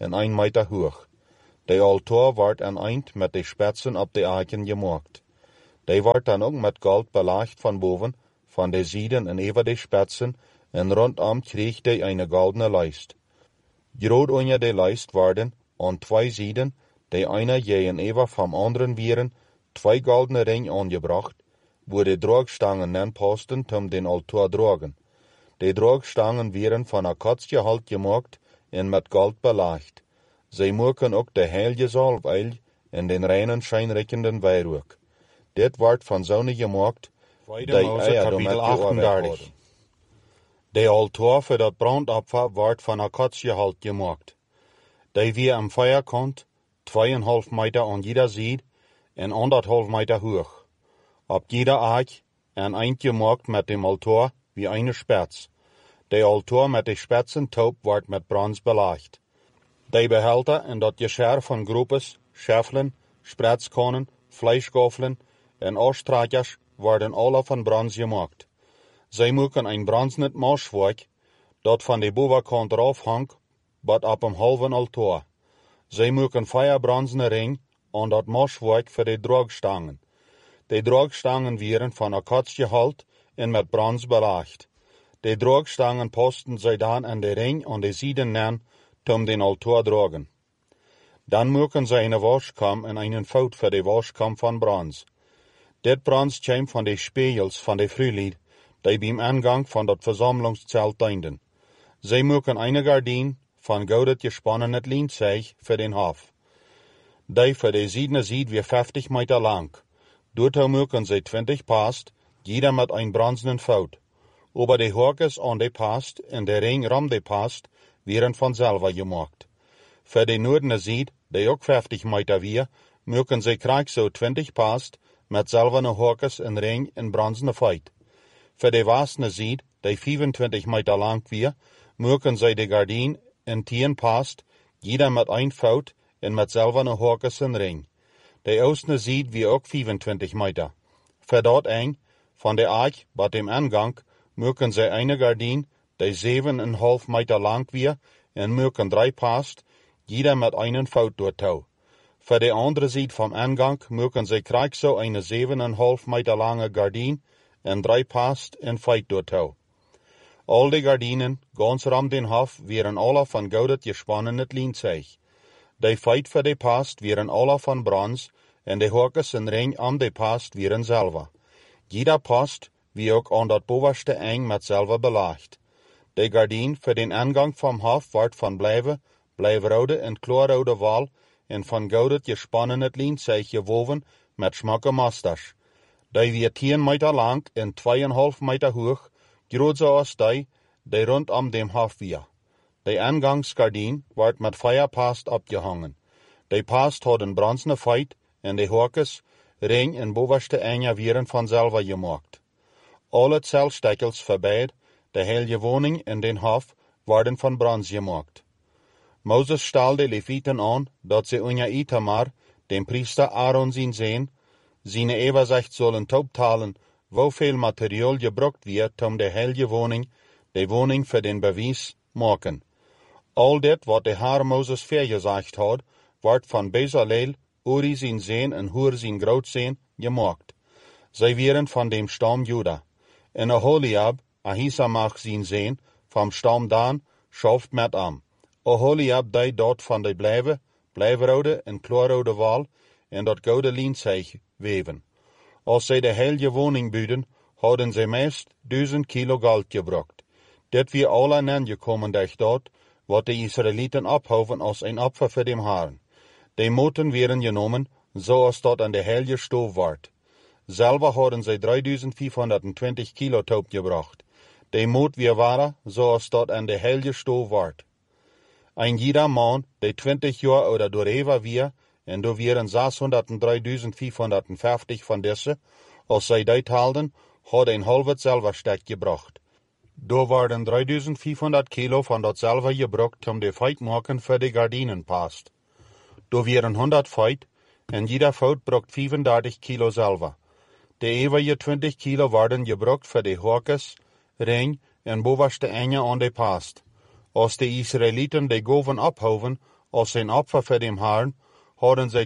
[SPEAKER 2] en 1 meter hoog. De altaar werd aan eind met de spetsen op de aken gemaakt. Die werd dan ook met goud belaagd van boven, van de zijden en over de spetsen, en rondom kreeg die een goldene lijst. Groot onder de lijst werden, aan 2 zijden, de ene jeenover van anderen wieren, 2 goldene ringen aangebracht, waar de draagstangen nen pasten om den altaar dragen. De draagstangen wieren van akkatsgehout gemaakt en met goud belaagd. Zij maken ook de heilige zalfolie en den reinen schijnrikkenden wierook. Dit wordt van zonen gemaakt, die kapitel 38. De altaar voor dat brandoffer wordt van akkatsgehout gemaakt. Die weer am vierkant, 2,5 meter aan jeder zijde en 1,5 meter hoog. Op jeder aak een eind gemaakt met dem altaar wie een spets. De altaar met de spetsen top wordt met brons belaagd. De behelter en dat gescher van groepes, scheffelen, spretskonen, vleesgoffelen en oorstrakers worden alle van brons gemaakt. Zij maken een bronzen maaswerk dat van de bovenkant eraf hangt, wat op een halve altaar. Zij maken 4 bronzen ring aan dat maaswerk voor de draagstangen. De draagstangen wieren van akkatsgehout en met brons belaagd. De draagstangen pasten zij dan aan de ring aan de zijden aan, om den altaar dragen. Dan maken zij een waskam en een fout voor de waskam van brons. Dit brons kwam van de spiegels van de vrijlied, die bij aangang van dat verzamelingscel dienden. Zij maken een gardijn van goud gespannen het lienzeeg voor den hof. Die voor de zijden weer 50 meter lang. Daartoe maken zij 20 past, jeder met een bronzen fout. Over de horkes aan de past en de ring rom de past wieren van zilver gemaakt. Voor de noordene zijde, die ook 50 meter weer, maken zij krijg zo 20 past met zilverne horkes en ring en bronzen feit. Voor de westene zijde, die 25 meter lang weer, maken zij de gardijn en 10 past, jeder met 1 fout en met zilverne horkes en ring. De oostene zijde weer ook 25 meter. Voor dat eng, van de aak bij dem aangang, maken zij een gardijn die 7,5 meter lang weer en maken 3 past, jeder met 1 fout door touw. Voor de andere zijde van aangang maken zij krijg zo een 7,5 meter lange gardijn en 3 past en feit door touw. Al de gardijnen, gans ram den hof, wieren alle van goud gespannen het lienzeeg. De feit voor de past wieren alle van brons en de horkes en ring aan de past wieren zilver. Jeder past wie ook aan dat bovenste eng met zilver belaagd. De gardijn voor den aangang van hof wordt van blijvrode en kloorrode wal en van goud gespannen het lienzeeg gewoven met smakke masters. Die weer 10 meter lang en 2,5 meter hoog, groot zoals die rondom dem hof weer. De aangangsgardijn wordt met 4 past opgehangen. De past had een bronzen feit en de horkes, ring en bovenste enge wieren van zilver gemaakt. Alle celstekkels voorbij, de hele woning en den hof worden van brons gemaakt. Mozes stal de Levieten aan dat ze onder Itamar, den priester Aaron zijn overzicht zullen optalen hoeveel materiaal gebruikt wordt om de hele woning, de woning voor den bewijs maken. Al dit wat de Heer Mozes vergezegd had, wordt van Bezaleel, Uri zijn zoon en Hur zijn grootzoon gemaakt. Zij wieren van dem stam Juda. En Oholiab, Ahisamach zijn zoon, van stam Dan, schoft met am. Oholiab deed dat van de blijvrode en kloorrode wal en dat gouden lienzeeg weven. Als zij de hele woning buiden, hadden zij meest 1000 kilo goud gebruikt. Dit weer alle aangekomen durch dat, wat de Israëlieten ophouden als een opfer voor dem Herrn. De moten werden genomen, zoals dat aan de hele stoof wordt. Zelf hadden zij 3520 kilo toop gebracht. De moot weer waren, zoals dat aan de hele stoof wordt. Een jeder man, die 20 jaar ouder doorheen weer, en er waren 603.550 van deze, als zij dit haalden, had een halve zilverstek gebracht. Er werden 3500 kilo van dat zilver gebruikt om de feit maken voor de gardijnen past. Er waren 100 feit, en jeder fout bracht 35 kilo zilver. De overige 20 kilo werden gebruikt voor de horkes, ring en bovenste enge aan de past. Als de Israëlieten de goven ophouden, Als zijn opfer voor dem Herrn hadden zij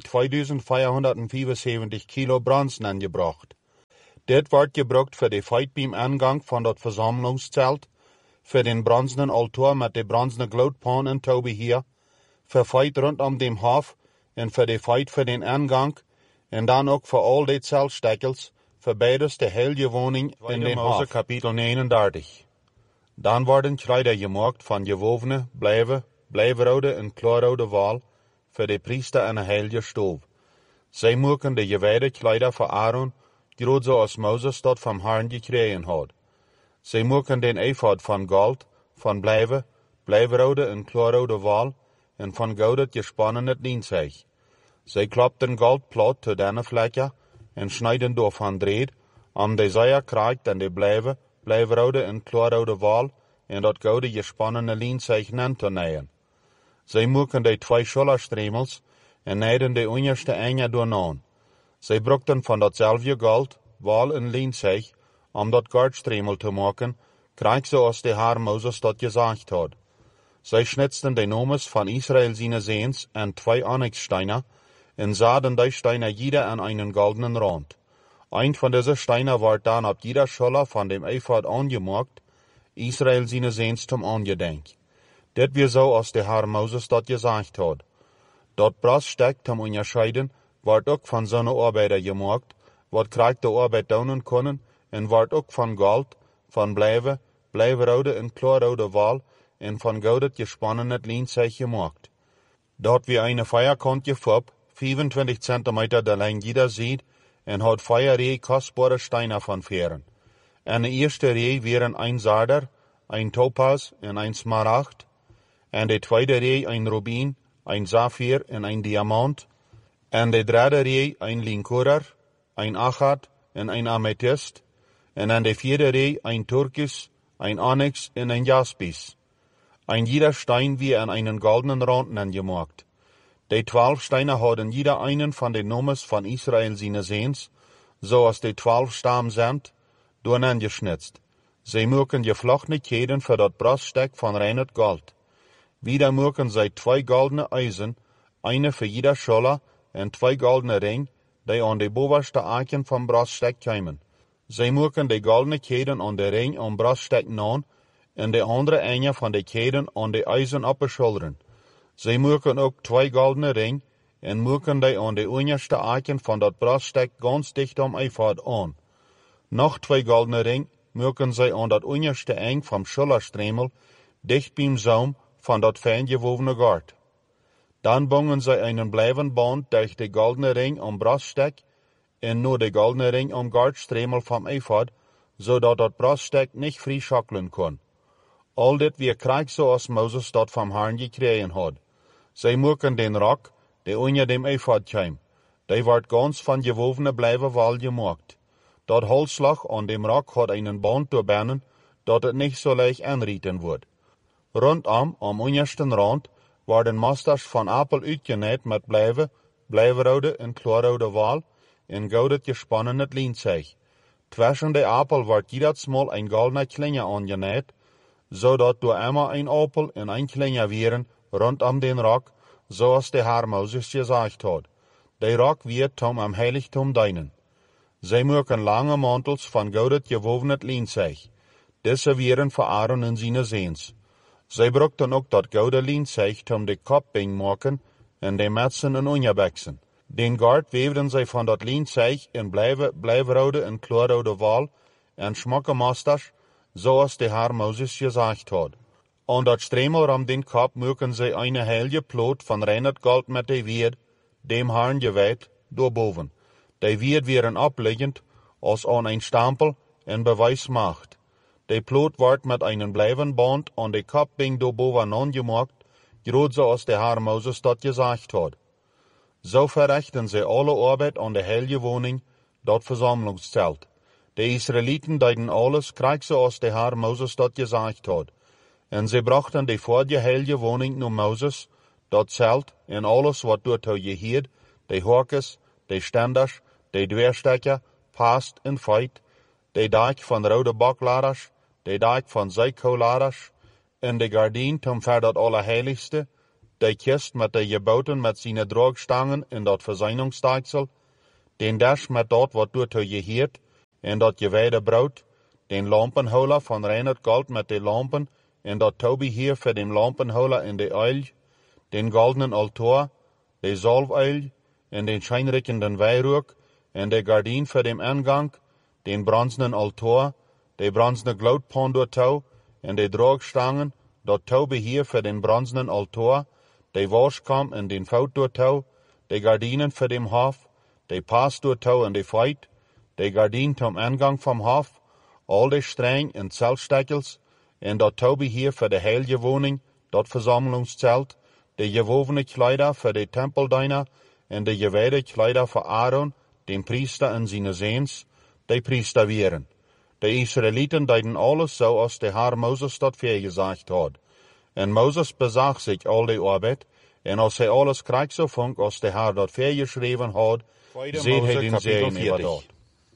[SPEAKER 2] 2574 kilo brons aangebracht. Dit wordt gebruikt voor de feit beim aangang van dat verzamelingszelt, voor den bronzenen altaar met de bronzenen gloedpan en toebeheer, voor feit rondom dem hof en voor de feit voor den aangang, en dan ook voor al die zeltstekkels, voor beides de heilige woning in den hof. Kapitel 39. Dan worden kleider gemaakt van gewovene, blijverrode en klaarrode wol voor de priester en de heilige stof. Zij maken de gewijde kleider voor Aaron, groot zoals Mozes dat van Herrn gekregen had. Zij maken den ephod van goud, van blijverrode en klaarrode wol, en van goud het gespannen het lienzeeg. Zij klopten goldplaat tot denne vlekken, en snijden door van dreed, om de zijkraag en de blijverrode en klaarrode wol, en dat gouden gespannene lienzeeg nan te nemen. Zij maken de 2 schulterstremels, en nijden de onderste enge doornaan. Zij brukten van datzelfde goud, wol en lienzeeg, om dat gardstremel te maken, krijg zoals de Heer Mozes dat gezegd had. Zij schnitsten de nomes van Israël zijn zeens en 2 onyxsteinen, en zaden die steinen jeder aan einen goldenen rand. Een van deze steinen werd dan op jeder schulter van dem ephod aangemaakt, Israël zijn zeens zum aangedenk. Dit weer zo als de Heer Mozes dat gezegd had. Dat braststek zum onderscheiden wordt ook van zo'n arbeider gemaakt, wat krijgt de arbeid doen kunnen, en wordt ook van goud, van blijverrode en klaarrode wol, en van goud het gespannen het lienzeeg gemaakt. Dat weer een vierkantje fop, 25 centimeter de lijn jeder ziet, en had 4 rij kostbare steinen van veren. En de eerste rij waren een zarder, een topaz en een smaragd, en de tweede rij een rubin, een safir en een diamant, en de derde rij een linkorer, een achat en een amethyst, en aan de vierde rij een turkis, een onyx en een jaspis. Een jeder stein wie aan einen goldenen rand aangemaakt. De 12 steinen hadden jeder einen van de nomes van Israël zijn zeens, zoals de 12 stam zijn, door aangesnitst. Zij maken gevlochtene keden voor dat braststek van rein gold. Wieder maken zij 2 goldene eisen, eine voor jeder schulter, en 2 goldene ring, die aan de bovenste aken van braststek komen. Zij maken de goldene keden aan de ring aan braststek aan, en de andere enge van de keden aan de eisen op de schoulderen. Zij maken ook 2 goldene ring, en maken die aan de onderste aken van dat braststek ganz dicht om ephod aan. Nog 2 goldene ring maken zij aan dat onderste eng van schulterstremel, dicht beim zoom van dat fijn gewovene gard. Dan bongen zij einen blijven band durch de goldene ring om braststek, en nur de goldene ring om gardstremel van ephod, zodat dat braststek niet vrij schokkelen kon. Al dit weer krijg zoals Mozes dat van Herrn gekregen had. Zij maken den rok, die onder dem ephod kwam. Die wordt gans van gewovene blijven wol gemaakt. Dat holslag aan dem rok had einen band doorbannen, dat het niet zo leicht aanrieten wordt. Rondom, am ondersten rand, worden masters van appel uitgenaaid met blijverrode en klaarrode wol, en goud het gespannen het lienzeeg. Tussen de appel wordt iedersmal een goldene klinge aangenaaid, zodat door eenmaal een appel en een klinge wieren rondom den rok, zoals de Heer Mozes gezegd had. De rok wird om am heiligtum dienen. Zij maken lange mantels van goud het gewoven het lienzeeg. Deze wieren voor Aaron en zijn zeens. Zij brukten ook dat gouden lienzeeg om de kopbeen maken en de metsen en onderbeksen. Den gard weefden zij van dat lienzeeg in blijverrode en klaarrode wol en smokke masters, zoals de Heer Mozes gezegd had. Aan dat stremel om den kop maken zij een heilige ploot van rein goud met de weerd, dem Herrn gewijd, doorboven. De weerd werden opliggend als aan een stempel en bewijs macht. De ploot wordt met een blijven band aan de kopbeen doorboven aangemaakt, groot zoals de Heer Mozes dat gezegd had. Zo verrichten zij alle arbeid aan de heilige woning, dat verzamelingszelt. De Israëlieten deden alles krijg zoals de Heer Mozes dat gezegd had. En zij brachten de vorige heilige woning naar Mozes, dat zelt en alles wat doortoe geheerd, de horkes, de stenders, de dweerstekker, past en feit, de dak van rode bakladers, de dak van zijkoladers, en de gardien tom voor dat allerheiligste, de kist met de geboten met zijn droogstangen en dat verzuiningstaaksel, den dash met dat wat door te geheerd en dat gewijde brood, den lampenholer van reinerd goud met de lampen en dat toebeheer voor de lampenholer en de uil, den goldenen altaar, de zalfuil en den schijnrikkenden wijrook en de gardien voor de aangang, den bronzenen altaar, de bronzene gloedpan door touw en de droogstangen, dat toebeheer voor den bronzenen altaar, de waskam en den fout door touw, de gardinen voor dem hof, de pas door touw en de feit, de gardien tom aangang van hof, al de streng en zelfstekkels, en dat toebeheer voor de heilige woning, dat verzamelingszelt, de gewovene kleider voor de tempeldienaar en de gewijde kleider voor Aaron, den priester en zijn zoons, de priester weren. De Israëlieten deden alles zoals de Heer Mozes dat voorgezegd had. En Mozes bezag zich al de arbeid, en als hij alles krijgt zo vond als de Heer dat voorgeschreven had, zeed hij den zegen over dat.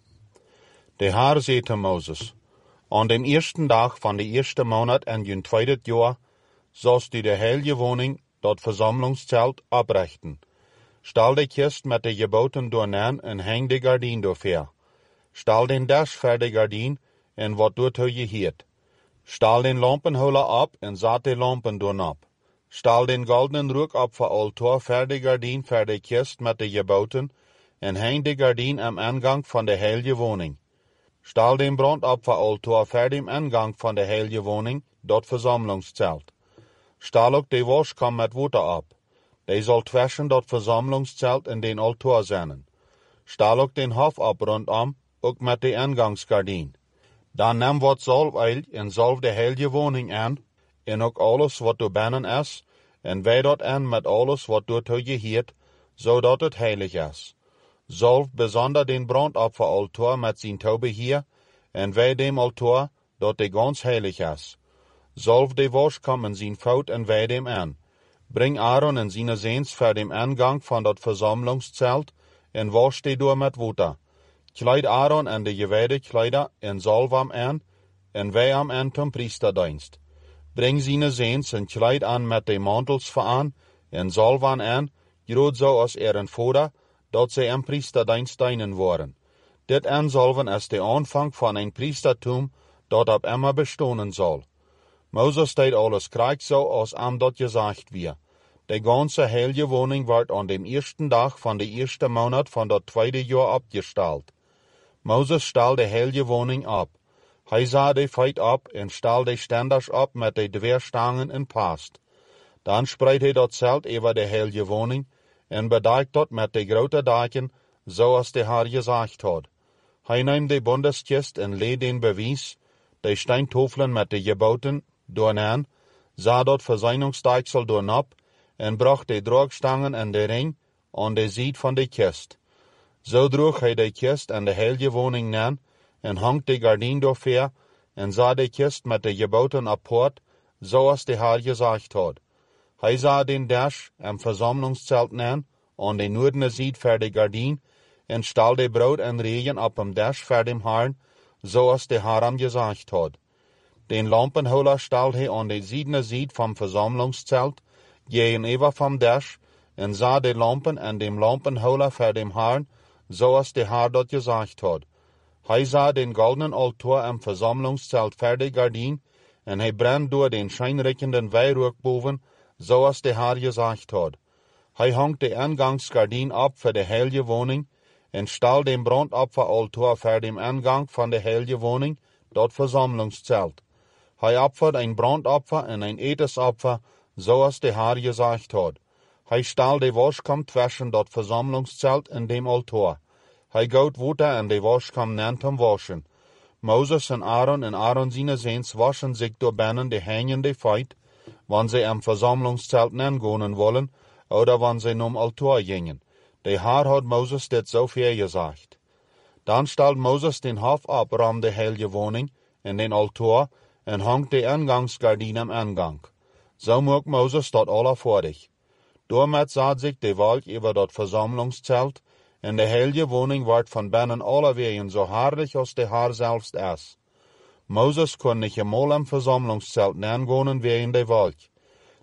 [SPEAKER 2] De Heer zei te Mozes, aan de eerste dag van de eerste maand en hun tweede jaar, zoals die de heilige woning, dat verzamelingszelt, oprichten. Stel de kist met de geboten doornaan en hang de gardien doorver. Stel den dash voor de gardien en wat door te geheerd. Stel den lampenholer op en zet de lampen doornop. Stel den goldenen rook op voor altaar voor de gardien voor de kist met de geboten en hang de gardien am aangang van de heilige woning. Stel den brand op voor altaar voor de aangang van de heilige woning, dat verzamelingszelt. Stel ook de waskam met water op. Die zal tussen dat verzamelingszelt en den altaar zijn. Stel ook den hof op rondom, ook met de aangangsgardien. Dan neem wat zalfuil en zalf de heilige woning aan, en ook alles wat door binnen is, en wij dat aan met alles wat door te geheerd, zodat het heilig is. Zalf bijzonder den brandopfer altaar met zijn toebeheer, en wij dem altaar, dat de gans heilig is. Zalf de waskam en zijn fout en wij dem aan. Breng Aaron en zijn zoons voor de aangang van dat verzamelingszelt, en wasch die door met water. Kleid Aaron en de gewijde kleider en zalf hem aan, en wij hem aan ten priesterdienst. Breng zijn zoons en kleid aan met de mantels aan, en zalf aan, groot zoals een vader, dat zij een priesterdienst dienen worden. Dit aanzalven is de aanvang van een priestertum, dat op immer bestonen zal. Mozes deed alles krijgt zoals hem dat gezegd werd. De ganze heilige woning werd aan de eerste dag van de eerste maand van dat tweede jaar opgesteld. Mozes stel de heilige woning op. Hij zag de feit op en stel de standers op met de dweerstangen en past. Dan spreidt hij dat zelt over de heilige woning en bedekt dat met de grote daken, zoals de Heer gezegd had. Hij neemt de bondeskist en leed den bewijs, de steintofelen met de geboten, doornaan, zag dat verzuiningstaaksel doornop, en bracht de droogstangen en de ring aan de zijde van de kist. Zo droeg hij de kist en de heilige woning aan, en hangt de gardien doorver, en zag de kist met de geboten apart, zoals de Heer gezegd had. Hij zag den dash en verzamelingszelt aan de noordene zijde voor de gardien, en stel de brood en regen op hem dash voor dem Heer, zoals de Heer hem gezegd had. Den lampenholer stelde hij aan de zijdene zijde van verzamelingszelt, gegenüber vom dash, en zag de lampen en dem lampenholer voor dem Heer, zoals de Heer dat gezegd had. Hij zag den goldenen altaar en verzamelingszelt voor de gardien, en hij brandt door den schijnrikkenden wijrook boven, zoals de Heer gezegd had. Hij hangt de aangangsgardien op voor de heilige woning, en stel den brandopferaltaar voor de aangang van de heilige woning, dat verzamelingszelt. Hij opfert een brandopfer en een etensopfer, zoals de Heer gezegd had. Hij stel de waskam tussen dat verzamelingszelt en dem altaar. Hij gooit water en de waskam nant hem waschen. Mozes en Aaron zijn zoons waschen zich door binnen de hangende feit, wanneer zij am verzamelingszelt nangonen wollen, oder wanneer zij nom altaar gingen. De Heer had Mozes dit zo voorgezegd. Dan stelt Mozes den hof op rom de heilige woning en den altaar, en hangt de aangangsgardien am aangang. Zo maakt Mozes dat alle vorig. Doormet zet zich de wolk over dat verzamelingszelt, en de heilige woning wordt van binnen alle wegen zo herrlich als de Heer zelfs is. Mozes kon niet eenmaal am verzamelingszelt nangonen wegen de wolk.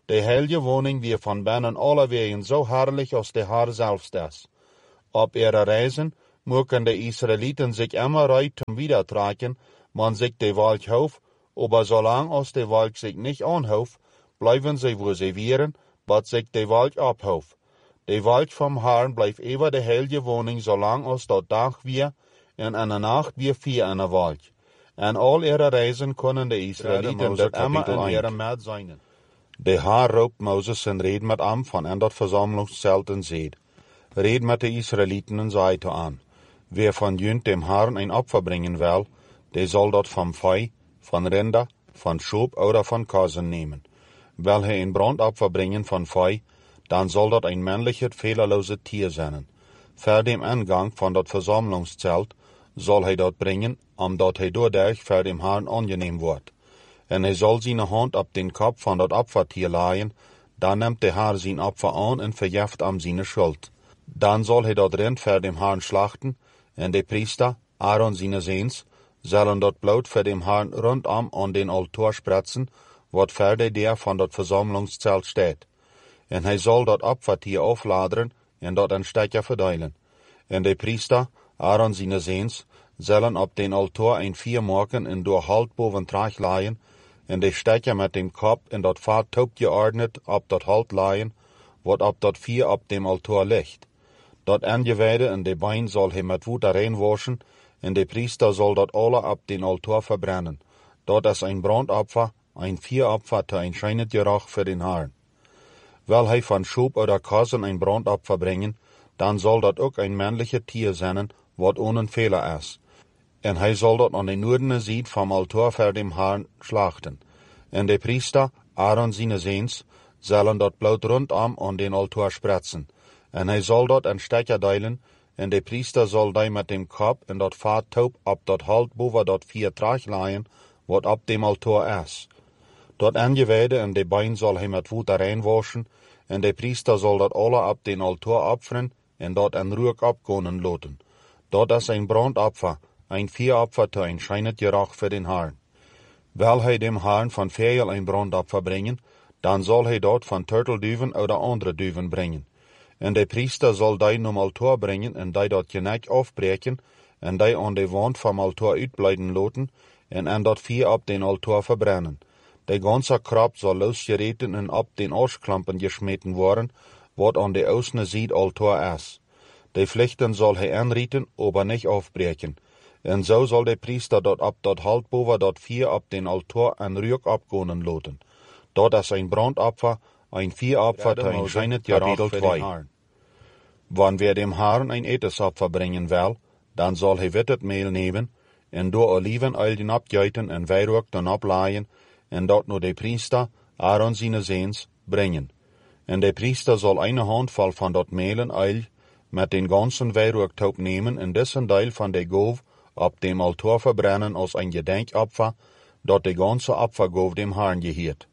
[SPEAKER 2] De heilige woning wie von binnen alle wegen so herrlich als de Herr selbst ist. Op ihre Reisen mogen de Israeliten sich immer reut zum Wiedertragen, man sich de Volk hof, aber solange als de Volk sich nicht anhof, bleiben sie wo sie wären, wat sich de Volk abhof. De Volk vom Herrn bleibt ever de heilige woning, zolang als dat dag weer, en aan de nacht weer vier in de Volk. En al ihre Reisen kunnen de Israeliten dat immer in ihre Maat zijn. De Herr roept Moses en reed met hem van in dat verzamelingszelt en zeid: Red met de Israeliten en zei te aan: Wer van junt dem Herrn ein Opfer bringen will, der soll dat vom Fei, von Rinder, von Schub oder von Kasen nehmen. Will hij ein Brandopfer bringen von Fei, dann soll dat ein männliches, fehlerloses Tier sein. Vor dem Eingang von dat Versammlungszelt soll hij dat bringen, omdat hij doordat voor dem Herrn angenehm wordt. En hij soll zijn hand op den Kopf van dat Opfertier laaien, dan nimmt de Herr zijn Opfer an en verjeft am seine Schuld. Dan soll hij dat Rind voor dem Herrn schlachten, en de Priester, Aaron seine Seens, zullen dat bloed voor dem Herrn rondom an den Altar spritzen, wat voor de deur van dat Versammlungszelt steht. En hij zal dat Opfertier aufladeren en dat een stekker verdelen. En de Priester, Aaron seine Seens, zullen op den Altar ein vier maken en door halt boven traag laaien, en de stekker met dem Kopf en dat vaart taub geordnet op dat halt laaien, wat op dat vier op dem Altar ligt. Dat Angeweide en de bein zal hij met water reinwaschen, en de Priester zal dat alle op den Altar verbrennen. Dat is ein Brandopfer, ein Vieropfer te ein scheinet Geruch für den Herrn. Will hij van Schub oder Kasen ein Brandopfer bringen, dan zal dat ook ein männliches Tier zijn, wat ohne Fehler is. En hij zal dat aan de noordene zijde vom Altar voor dem Herrn schlachten. En de Priester, Aaron seine Seens, zullen dat bloed rondom aan den Altar spritzen. En hij zal dat een stekker deilen, en de Priester zal die met dem Kopf en dat vaart taub op dat halt boven dat vier traag laaien, wat op dem Altar is. Dat Angeweide en de bein zal hij met water reinwaschen, en de Priester zal dat alle op den Altar opferen, en dat en rook opkonen laten. Dat is een brandopfer, ein Vieropfer te ein scheinet Geruch für den Herrn. Will hij dem Herrn van Vegel ein Brandopfer bringen, dan zal hij dat van turtelduven oder andere duven bringen. En de Priester zal die zum Altar bringen en die dat genek afbreken, en die aan de wand vom Altar uitblijden laten, en aan dat vier op den Altar verbrennen. De ganze krab zal losgereten en op den Arschklampen geschmeten worden, wat aan de außene Seite Altar is. De vlechten zal hij aanrieten, aber nicht afbreken. En zo zal de Priester dat op dat halt boven dat vier op den Altar en rook opkonen laten. Dat is een brandopfer, ein Vieropfer te ein scheinet Geruch für den Herrn. Wann wer dem Herrn ein Etesopfer bringen will, dan zal hij wittet Mehl nemen, en door Olivenöl den abgeiten en Weihrauch dan ablaaien, en dat nur de Priester, Aaron seine Seens, bringen. En de Priester zal eine handvol van dat Mehl en Öl met den ganzen Weihrauchtaub nemen en dessen Deel van de Gov op dem Altar verbrennen als ein Gedenkopfer, dat de ganze Opfergov dem Herrn gehiert.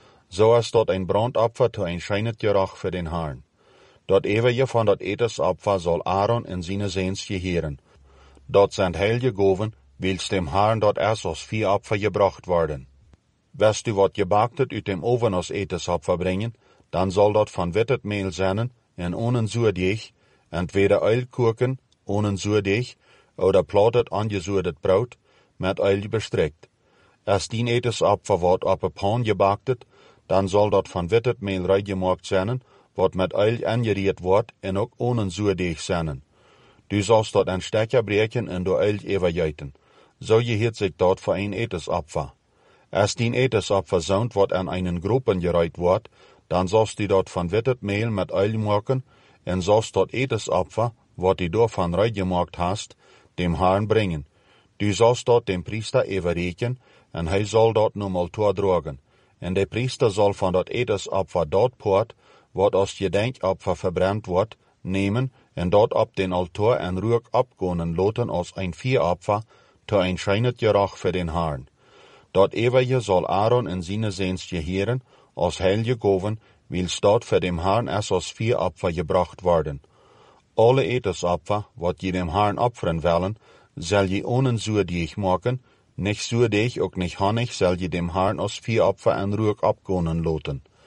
[SPEAKER 2] So is dat ein Brandopfer te ein scheinet Geruch für den Herrn. Dat eeuwige van dat Etesopfer zal Aaron en seine Seens geheren. Dat zijn heilige Goven, wils dem Herrn dat erst als Vieropfer gebracht worden. West du wat gebaktet uit dem Oven als Etesopfer bringen, dan zal dat van wittet Mehl zijn en ohne zuurdeeg, entweder Eilkurken, ohne zuurdeeg, oder platet angezuurdet Brot, met Eil bestrickt. Als dien Etesopfer wordt op een pan gebaktet, dan zal dat van wittet Mehl reingemaakt zijn, wat met Eil angeriert wordt en ook ohne zuurdeeg zijn. Du sollst dat een stekker breken en door Eil evergeiten. So gehiert sich dort voor een Etesopfer. Als dien Etesopfer zoont wat aan einen Gruppen gereiht wordt, dan sollst du dat van wittet Mehl met Eil maken, en sollst dat Etesopfer, wat du daarvan reingemaakt hast, dem Herrn bringen. Du sollst dat dem Priester everreken, en hij zal dat zum Altar dragen. En de Priester zal van dat Etesopfer dat poort, wat als Gedenkopfer verbrannt wordt, nemen en dat op den Altar en rook opkonen laten als ein Vieropfer, te ein scheinet Geruch für den Herrn. Dat eeuwige zal Aaron en seine Seens geheren, als heilige Goven, wils dat für dem Herrn als Vieropfer gebracht worden. Alle Etesopfer, wat je dem Herrn opferen willen, zal je ohne zuurdeeg maken, nicht zuurdeeg ook nicht honnig zal je dem Herrn als Vieropfer en rook opkonen laten.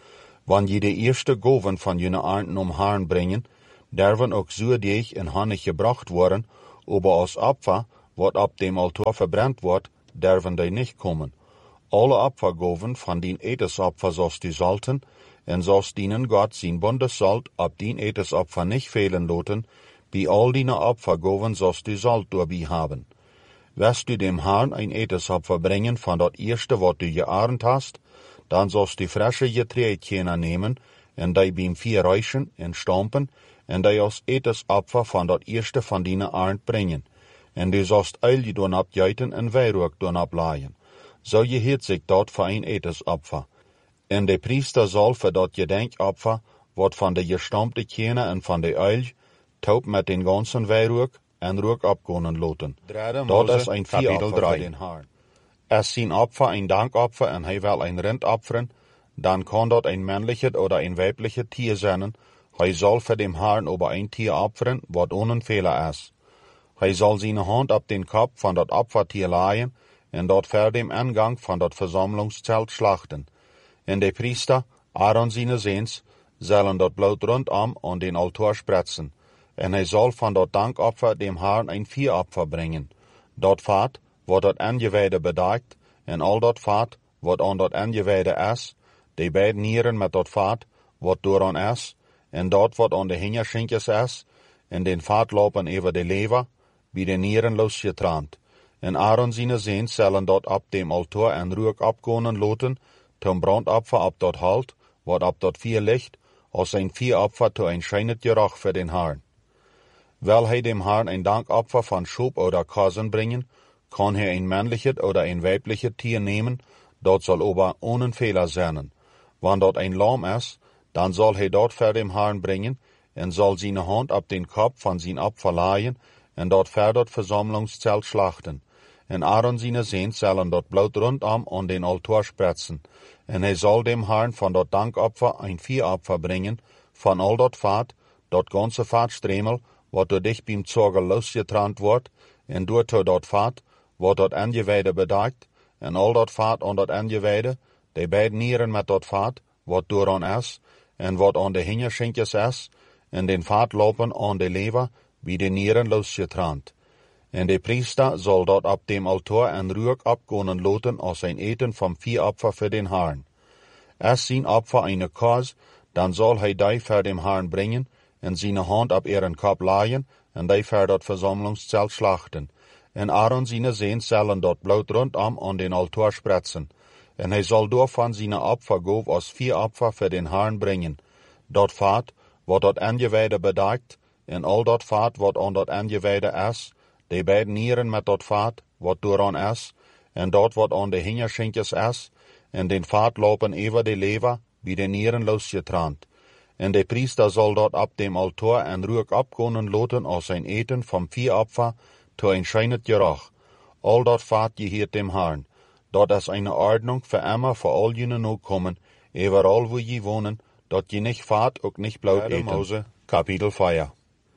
[SPEAKER 2] Wanneer je de eerste goven van jullie arnden om Herrn brengen, derven ook zuurdeeg en hannig gebracht worden, aber als Opfer, wat op dem altaar verbrand wordt, derven die niet komen. Alle Opfergoven van dien etensopfer zoals die zalten, en zoals dienen God zijn bundes zalt op dien etensopfer niet fehlen laten, bij al die Opfergoven zoals die zalt doorbij hebben. West du dem Herrn een etensopfer brengen van dat eerste wat du gearend hast, dan zoals die frische getreidkena nemen, en die biem vier rijchen en stampen, en die als etensopfer van dat eerste van die arend brengen. En du zost olie doen opjuiten en wijrook doen oplaaien. Zo je heet zich dat voor een etensopfer. En de priester zal voor dat gedenkopfer, wat van de gestampte kena en van de olie, taub met den ganzen wijrook en rook opkonen laten. Dat is een vieroffer voor den Herrn. Als zijn opfer een dankopfer en hij wil een rind opferen, dan kan dat een mannelijke oder een weibliche tier zijn. Hij zal voor dem Herrn over een tier opferen, wat onfehler is. Hij zal zijn hand op den kop van dat opfertier laaien, en dat voor dem ingang van dat verzamelingszelt slachten. En de priester, Aaron zijn zoons, zullen dat bloed rondom aan den altaar spritsen. En hij zal van dat dankopfer dem Herrn een vieropfer brengen. Dat vaat, wat dat aangewijde bedaakt, en al dat vaat, wat aan dat aangewijde is, de beide nieren met dat vaat, wat dooraan is, en dat wat aan de hingerschinkjes is, en den vaat lopen over de lever, bij de nieren losgetrand. En Aaron zijn zoons zullen dat op dem altaar en rook opkonen laten, ten brandopfer op dat halt, wat op dat vier ligt, als een vieropfer te een schijnend geruch voor den Herrn. Wil hij dem Herrn een dankopfer van schop oder kazen brengen, kan hij een mannelijke oder een weibliche tier nemen, dat zal over ohne Fehler zijn. Wanneer dat een lam is, dan zal hij dat voor dem Herrn brengen, en zal zijn hand op den kop van zijn opfer laaien, en dat voor dat verzamelingszelt slachten. En Aaron zijn zoons zullen dat bloed rondom aan den altaar spritsen. En hij zal dem Herrn van dat dankopfer een vieropfer brengen, van al dat vaat, dat ganze vaatstremel, wat door dich beim Zorger losgetrand wordt, en door dat vaat, wat dat aangewijde bedaakt, en al dat vaat aan dat aangewijde, de beide nieren met dat vaat, wat dooraan is, en wat aan de hingerschinkjes is, en den vaat lopen aan de lever, bij de nieren losgetrand. En de priester zal dat op dem altaar en rook opkonen laten als een eten van vieropfer voor den Herrn. Als zijn opfer een kaas, dan zal hij die voor dem Herrn brengen, en zijn hand op ihren kop laaien, en die voor dat verzamelingszelt slachten. En Aaron zijn zoons zullen dat bloed rondom aan den altaar spritsen. En hij zal door van zijn opfergoof als vieropfer voor den Herrn brengen. Dat vaat, wat dat aangewijde bedaakt, en al dat vaat wat aan dat aangewijde is, de beide nieren met dat vaat, wat dooraan is, en dat wat aan de hingerschinkjes is, en den vaat lopen over de lever, bij de nieren losgetrand. En de priester zal dat op dem altaar en rook opkonen laten als een eten van vieropfer, te een schijnend geruch. Al dat vaat geheert dem Herrn. Dat is een ordnung voor immer voor al jullie nakomen, overal wo je wonen, dat je niet vaat ook niet bloed eten. Mose, kapitel 4.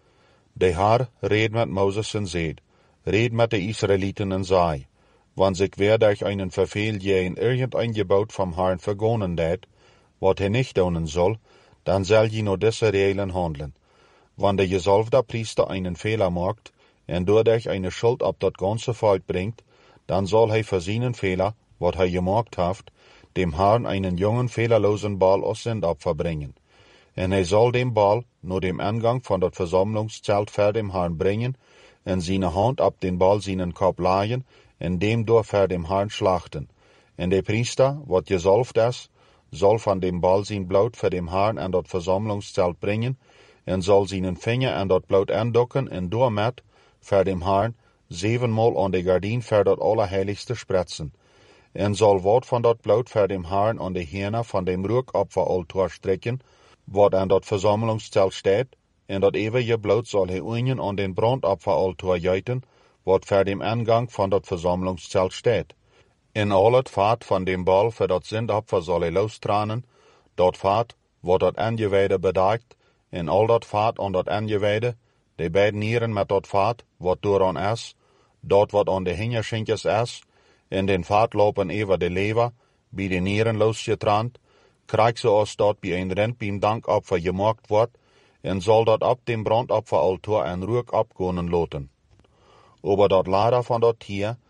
[SPEAKER 2] De Heer reed met Moses en zei, red met de Israëlieten en zei, want ik werd euch einen verfehl je in irgendein Gebot vom Herrn vergonnen deed, wat hij niet doen zal, dan zal je naar deze regelen handelen. Wanneer de gezalfde priester einen Fehler maakt, en doordat eine Schuld op dat ganze volk brengt, dan zal hij voor zijn Fehler, wat hij gemaakt heeft, dem Herrn einen jongen fehlerlosen Bal als zendopfer brengen. En hij zal dem Bal naar dem ingang van dat verzamelingszelt voor dem Herrn brengen, en zijn hand op den Bal zijn kop laaien, en dem door voor dem Herrn slachten. En de priester, wat gezalfd is, zal van dem Bal zijn bloed voor dem Herrn en dat verzamelingszelt brengen, en zal zijn vinger en dat bloed aandokken en doormet, voor dem Herrn, 7-maal aan de gardien voor dat allerheiligste spritsen. En zal wat van dat bloed voor dem Herrn aan de herne van dem rookopferaltaar strekken, wat aan dat verzamelingszelt staat, en dat eeuwige bloed zal hij uien aan den brandopferaltaar juiten, wat voor dem ingang van dat verzamelingszelt staat. En al het vaat van dem bal voor dat zendopfer zal hij lostranen, dat vaat, wat dat aangewijde bedaakt, en al dat vaat aan dat aangewijde, de beide nieren met dat vaat, wat dooraan is, dat wat aan de hingerschinkjes is, en den vaat lopen over de lever, bij de nieren losgetrand, krijgt ze als dat bij een rentbeam dankopfer gemaakt wordt, en zal dat op dem brandopferaltaar en rook opkomen laten. Aber dat lader van dat tier